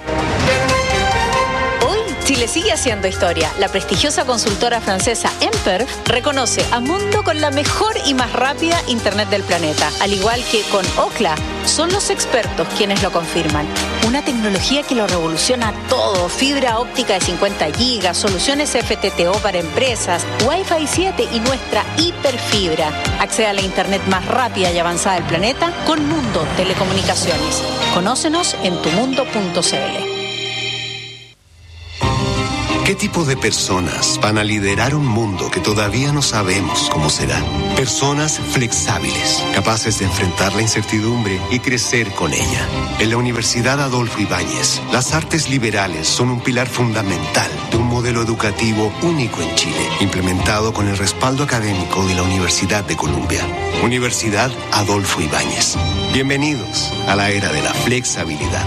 Chile sigue haciendo historia. La prestigiosa consultora francesa Emper reconoce a Mundo con la mejor y más rápida Internet del planeta. Al igual que con Ookla, son los expertos quienes lo confirman. Una tecnología que lo revoluciona todo. Fibra óptica de cincuenta gigas, soluciones F T T O para empresas, Wi-Fi siete y nuestra hiperfibra. Accede a la Internet más rápida y avanzada del planeta con Mundo Telecomunicaciones. Conócenos en tu mundo punto c l. ¿Qué tipo de personas van a liderar un mundo que todavía no sabemos cómo será? Personas flexibles, capaces de enfrentar la incertidumbre y crecer con ella. En la Universidad Adolfo Ibáñez, las artes liberales son un pilar fundamental de un modelo educativo único en Chile, implementado con el respaldo académico de la Universidad de Columbia. Universidad Adolfo Ibáñez. Bienvenidos a la era de la flexibilidad.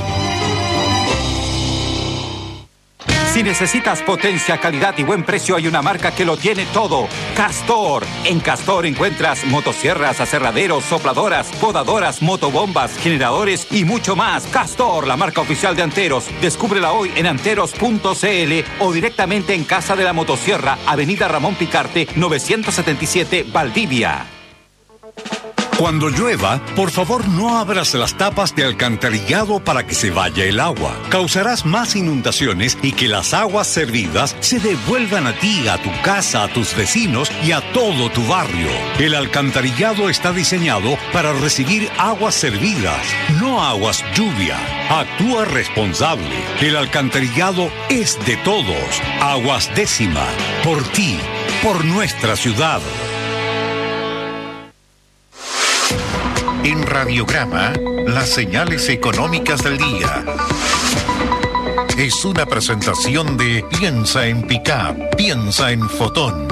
Si necesitas potencia, calidad y buen precio, hay una marca que lo tiene todo. Castor. En Castor encuentras motosierras, aserraderos, sopladoras, podadoras, motobombas, generadores y mucho más. Castor, la marca oficial de Anteros. Descúbrela hoy en anteros punto c l o directamente en Casa de la Motosierra, Avenida Ramón Picarte, novecientos setenta y siete, Valdivia. Cuando llueva, por favor no abras las tapas de alcantarillado para que se vaya el agua. Causarás más inundaciones y que las aguas servidas se devuelvan a ti, a tu casa, a tus vecinos y a todo tu barrio. El alcantarillado está diseñado para recibir aguas servidas, no aguas lluvia. Actúa responsable. El alcantarillado es de todos. Aguas Décima. Por ti, por nuestra ciudad. En Radiograma, las señales económicas del día. Es una presentación de Piensa en Pickup, piensa en Fotón.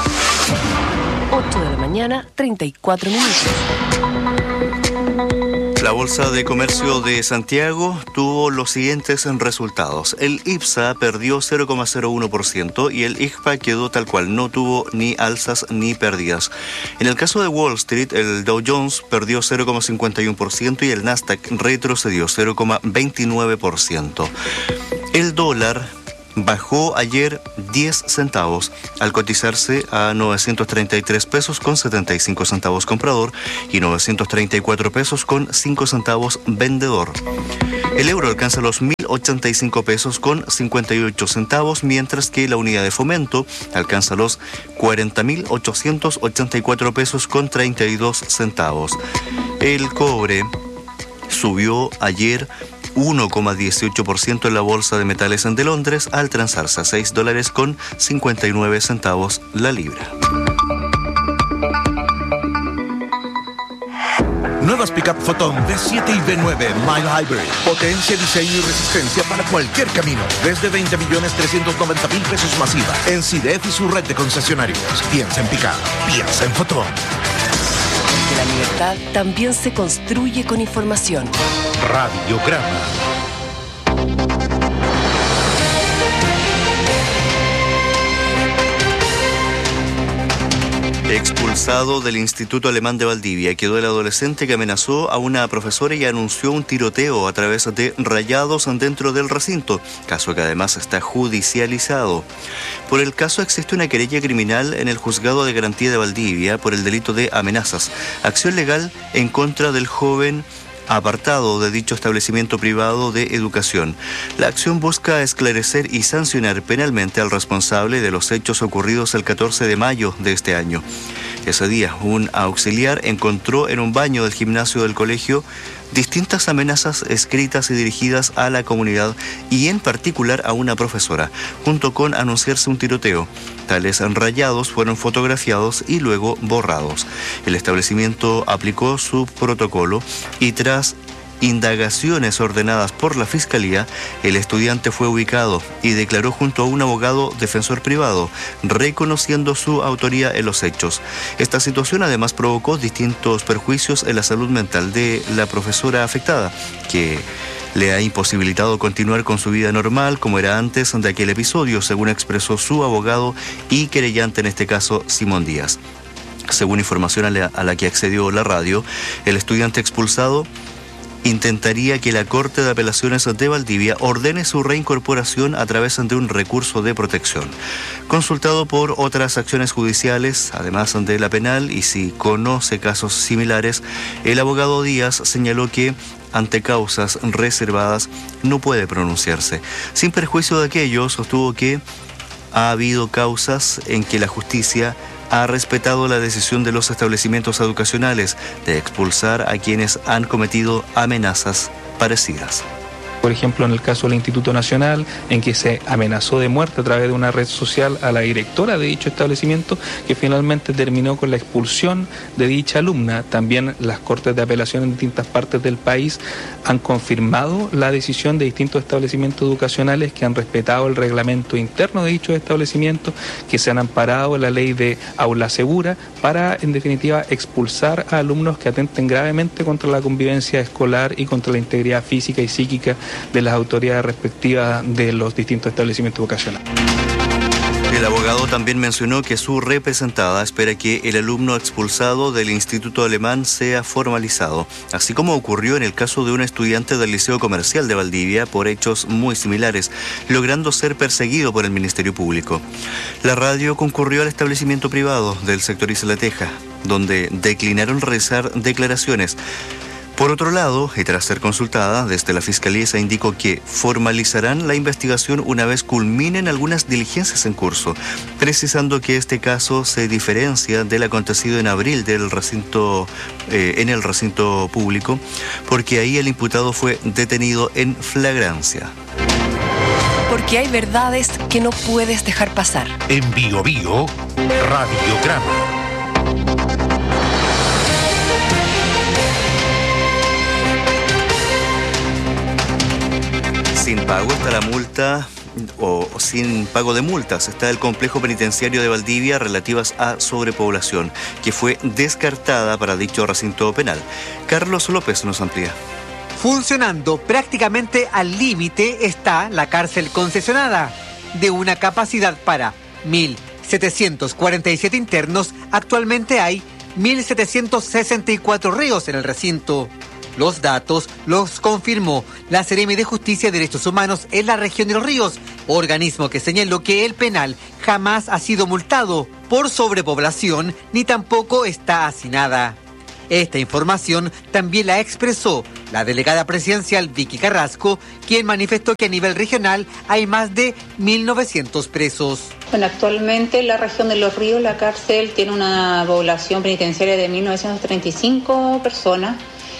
ocho de la mañana, treinta y cuatro minutos. La Bolsa de Comercio de Santiago tuvo los siguientes resultados. El IPSA perdió cero coma cero uno por ciento y el I G P A quedó tal cual, no tuvo ni alzas ni pérdidas. En el caso de Wall Street, el Dow Jones perdió cero coma cincuenta y uno por ciento y el Nasdaq retrocedió cero coma veintinueve por ciento. El dólar bajó ayer diez centavos al cotizarse a novecientos treinta y tres pesos con setenta y cinco centavos comprador y novecientos treinta y cuatro pesos con cinco centavos vendedor. El euro alcanza los mil ochenta y cinco pesos con cincuenta y ocho centavos, mientras que la unidad de fomento alcanza los cuarenta mil ochocientos ochenta y cuatro pesos con treinta y dos centavos. El cobre subió ayer uno coma dieciocho por ciento en la Bolsa de Metales de Londres al transarse a seis dólares con cincuenta y nueve centavos la libra. Nuevas Pickup Photon V siete y V nueve Mild Hybrid. Potencia, diseño y resistencia para cualquier camino. Desde veinte millones trescientos noventa mil pesos masiva. En CIDEF y su red de concesionarios. Piensa en Pickup. Piensa en Photon. La libertad también se construye con información. Radiograma. Expulsado del Instituto Alemán de Valdivia quedó el adolescente que amenazó a una profesora y anunció un tiroteo a través de rayados dentro del recinto, caso que además está judicializado. Por el caso existe una querella criminal en el Juzgado de Garantía de Valdivia por el delito de amenazas, acción legal en contra del joven apartado de dicho establecimiento privado de educación. La acción busca esclarecer y sancionar penalmente al responsable de los hechos ocurridos el catorce de mayo de este año. Ese día, un auxiliar encontró en un baño del gimnasio del colegio distintas amenazas escritas y dirigidas a la comunidad y en particular a una profesora, junto con anunciarse un tiroteo. Tales rayados fueron fotografiados y luego borrados. El establecimiento aplicó su protocolo y tras indagaciones ordenadas por la Fiscalía, el estudiante fue ubicado y declaró junto a un abogado defensor privado, reconociendo su autoría en los hechos. Esta situación además provocó distintos perjuicios en la salud mental de la profesora afectada, que le ha imposibilitado continuar con su vida normal como era antes de aquel episodio, según expresó su abogado y querellante en este caso, Simón Díaz. Según información a la, a la que accedió la radio, el estudiante expulsado intentaría que la Corte de Apelaciones de Valdivia ordene su reincorporación a través de un recurso de protección. Consultado por otras acciones judiciales, además de la penal, y si conoce casos similares, el abogado Díaz señaló que ante causas reservadas no puede pronunciarse. Sin perjuicio de aquello, sostuvo que ha habido causas en que la justicia ha respetado la decisión de los establecimientos educacionales de expulsar a quienes han cometido amenazas parecidas. Por ejemplo, en el caso del Instituto Nacional, en que se amenazó de muerte a través de una red social a la directora de dicho establecimiento, que finalmente terminó con la expulsión de dicha alumna. También las Cortes de Apelación en distintas partes del país han confirmado la decisión de distintos establecimientos educacionales que han respetado el reglamento interno de dichos establecimientos, que se han amparado en la ley de aula segura para, en definitiva, expulsar a alumnos que atenten gravemente contra la convivencia escolar y contra la integridad física y psíquica de las autoridades respectivas de los distintos establecimientos vocacionales. El abogado también mencionó que su representada espera que el alumno expulsado del Instituto Alemán sea formalizado, así como ocurrió en el caso de un estudiante del Liceo Comercial de Valdivia por hechos muy similares, logrando ser perseguido por el Ministerio Público. La radio concurrió al establecimiento privado del sector Isla Teja, donde declinaron realizar declaraciones. Por otro lado, y tras ser consultada, desde la Fiscalía se indicó que formalizarán la investigación una vez culminen algunas diligencias en curso, precisando que este caso se diferencia del acontecido en abril del recinto, eh, en el recinto público, porque ahí el imputado fue detenido en flagrancia. Porque hay verdades que no puedes dejar pasar. En Bio Bio, Radiograma. Sin pago está la multa o, o sin pago de multas. Está el complejo penitenciario de Valdivia relativas a sobrepoblación, que fue descartada para dicho recinto penal. Carlos López nos amplía. Funcionando prácticamente al límite está la cárcel concesionada. De una capacidad para mil setecientos cuarenta y siete internos, actualmente hay mil setecientos sesenta y cuatro reos en el recinto. Los datos los confirmó la Seremi de Justicia y Derechos Humanos en la región de Los Ríos, organismo que señaló que el penal jamás ha sido multado por sobrepoblación ni tampoco está hacinada. Esta información también la expresó la delegada presidencial Vicky Carrasco, quien manifestó que a nivel regional hay más de mil novecientos presos. Bueno, actualmente en la región de Los Ríos la cárcel tiene una población penitenciaria de mil novecientos treinta y cinco personas.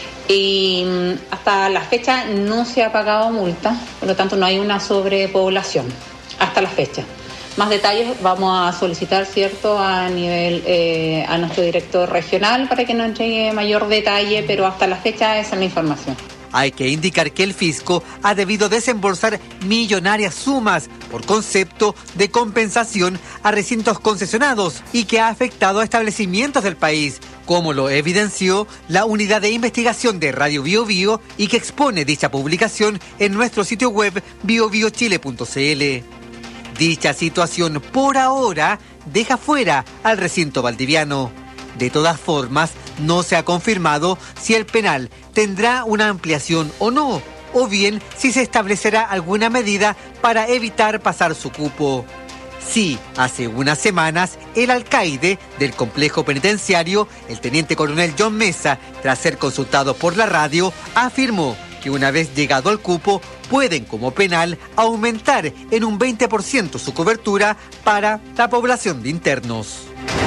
Y hasta la fecha no se ha pagado multa, por lo tanto no hay una sobrepoblación hasta la fecha. Más detalles vamos a solicitar, ¿cierto?, a nivel eh, a nuestro director regional para que nos entregue mayor detalle, pero hasta la fecha esa es la información. Hay que indicar que el fisco ha debido desembolsar millonarias sumas por concepto de compensación a recintos concesionados y que ha afectado a establecimientos del país, como lo evidenció la unidad de investigación de Radio Bio Bio y que expone dicha publicación en nuestro sitio web bio bio chile punto c l. Dicha situación por ahora deja fuera al recinto valdiviano. De todas formas, no se ha confirmado si el penal tendrá una ampliación o no, o bien si se establecerá alguna medida para evitar pasar su cupo. Sí, hace unas semanas, el alcaide del complejo penitenciario, el teniente coronel John Mesa, tras ser consultado por la radio, afirmó que una vez llegado al cupo, pueden como penal aumentar en un veinte por ciento su cobertura para la población de internos.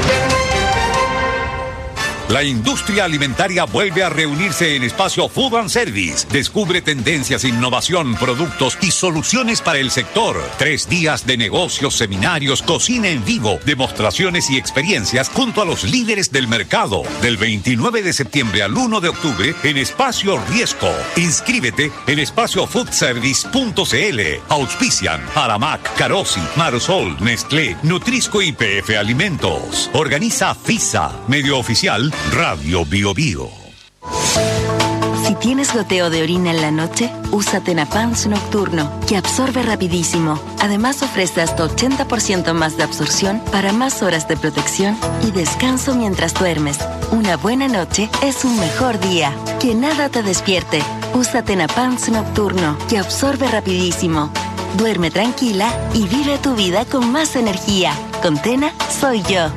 La industria alimentaria vuelve a reunirse en Espacio Food and Service. Descubre tendencias, innovación, productos y soluciones para el sector. Tres días de negocios, seminarios, cocina en vivo, demostraciones y experiencias junto a los líderes del mercado. Del veintinueve de septiembre al uno de octubre en Espacio Riesco. Inscríbete en espacio food service punto c l. Auspician Aramac, Carosi, Marsol, Nestlé, Nutrisco y P F Alimentos. Organiza FISA, medio oficial Radio Bio Bio. Si tienes goteo de orina en la noche, usa Tenapans Nocturno, que absorbe rapidísimo. Además ofrece hasta ochenta por ciento más de absorción para más horas de protección y descanso mientras duermes. Una buena noche es un mejor día. Que nada te despierte. Usa Tenapans Nocturno, que absorbe rapidísimo. Duerme tranquila y vive tu vida con más energía. Con Tena, soy yo.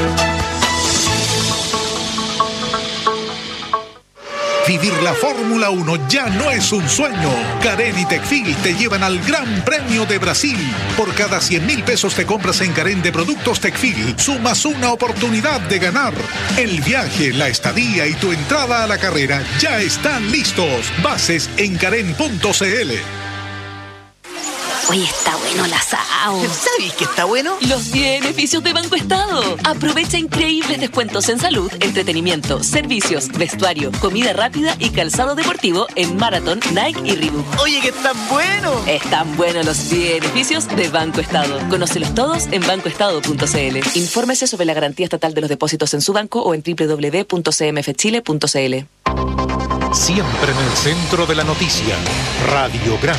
Vivir la Fórmula uno ya no es un sueño. Carén y Tecfil te llevan al Gran Premio de Brasil. Por cada cien mil pesos te compras en Carén de productos Tecfil, sumas una oportunidad de ganar. El viaje, la estadía y tu entrada a la carrera ya están listos. Bases en carén punto c l. Oye, está bueno el asado. ¿Sabes qué está bueno? Los beneficios de Banco Estado. Aprovecha increíbles descuentos en salud, entretenimiento, servicios, vestuario, comida rápida y calzado deportivo en Marathon, Nike y Reebok. Oye, que están buenos. Están buenos los beneficios de Banco Estado. Conócelos todos en banco estado punto c l. Infórmese sobre la garantía estatal de los depósitos en su banco o en doble u doble u doble u punto c m f chile punto c l. Siempre en el centro de la noticia. Radiograma.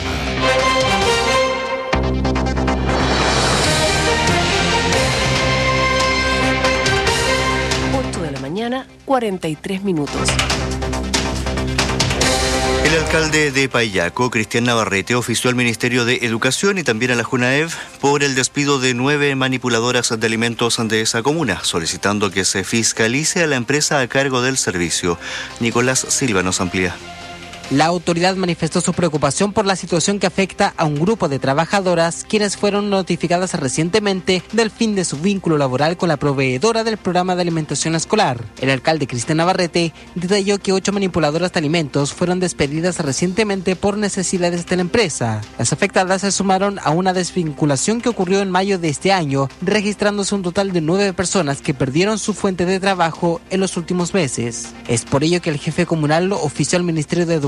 Mañana, cuarenta y tres minutos. El alcalde de Payaco, Cristian Navarrete, ofició al Ministerio de Educación y también a la Junaev por el despido de nueve manipuladoras de alimentos de esa comuna, solicitando que se fiscalice a la empresa a cargo del servicio. Nicolás Silva nos amplía. La autoridad manifestó su preocupación por la situación que afecta a un grupo de trabajadoras quienes fueron notificadas recientemente del fin de su vínculo laboral con la proveedora del programa de alimentación escolar. El alcalde Cristian Navarrete detalló que ocho manipuladoras de alimentos fueron despedidas recientemente por necesidades de la empresa. Las afectadas se sumaron a una desvinculación que ocurrió en mayo de este año, registrándose un total de nueve personas que perdieron su fuente de trabajo en los últimos meses. Es por ello que el jefe comunal ofició al Ministerio de Educación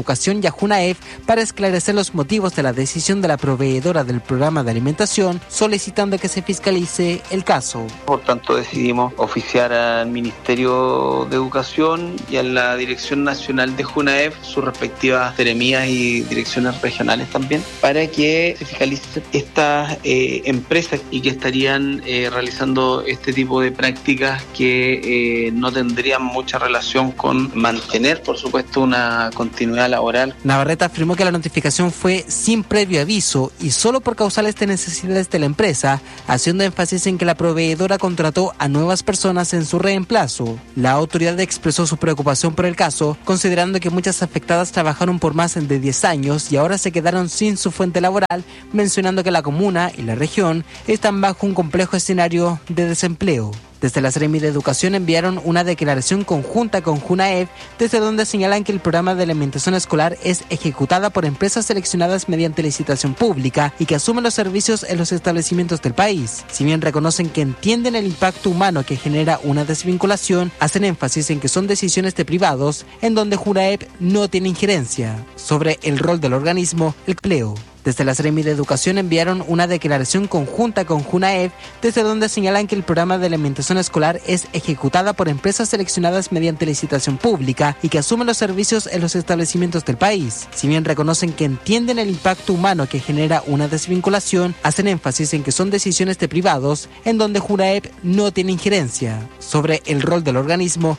Educación y a JUNAEF para esclarecer los motivos de la decisión de la proveedora del programa de alimentación, solicitando que se fiscalice el caso. Por tanto, decidimos oficiar al Ministerio de Educación y a la Dirección Nacional de JUNAEF, sus respectivas seremías y direcciones regionales también, para que se fiscalicen estas eh, empresas y que estarían eh, realizando este tipo de prácticas que eh, no tendrían mucha relación con mantener, por supuesto, una continuidad laboral. Navarrete afirmó que la notificación fue sin previo aviso y solo por causales de necesidades de la empresa, haciendo énfasis en que la proveedora contrató a nuevas personas en su reemplazo. La autoridad expresó su preocupación por el caso, considerando que muchas afectadas trabajaron por más de diez años y ahora se quedaron sin su fuente laboral, mencionando que la comuna y la región están bajo un complejo escenario de desempleo. Desde la Seremi de Educación enviaron una declaración conjunta con JUNAEF, desde donde señalan que el programa de alimentación escolar es ejecutada por empresas seleccionadas mediante licitación pública y que asumen los servicios en los establecimientos del país. Si bien reconocen que entienden el impacto humano que genera una desvinculación, hacen énfasis en que son decisiones de privados, en donde JUNAEF no tiene injerencia. Sobre el rol del organismo, el empleo. Desde la Seremi de Educación enviaron una declaración conjunta con JUNAEF, desde donde señalan que el programa de alimentación escolar es ejecutada por empresas seleccionadas mediante licitación pública y que asumen los servicios en los establecimientos del país. Si bien reconocen que entienden el impacto humano que genera una desvinculación, hacen énfasis en que son decisiones de privados, en donde JUNAEF no tiene injerencia. Sobre el rol del organismo,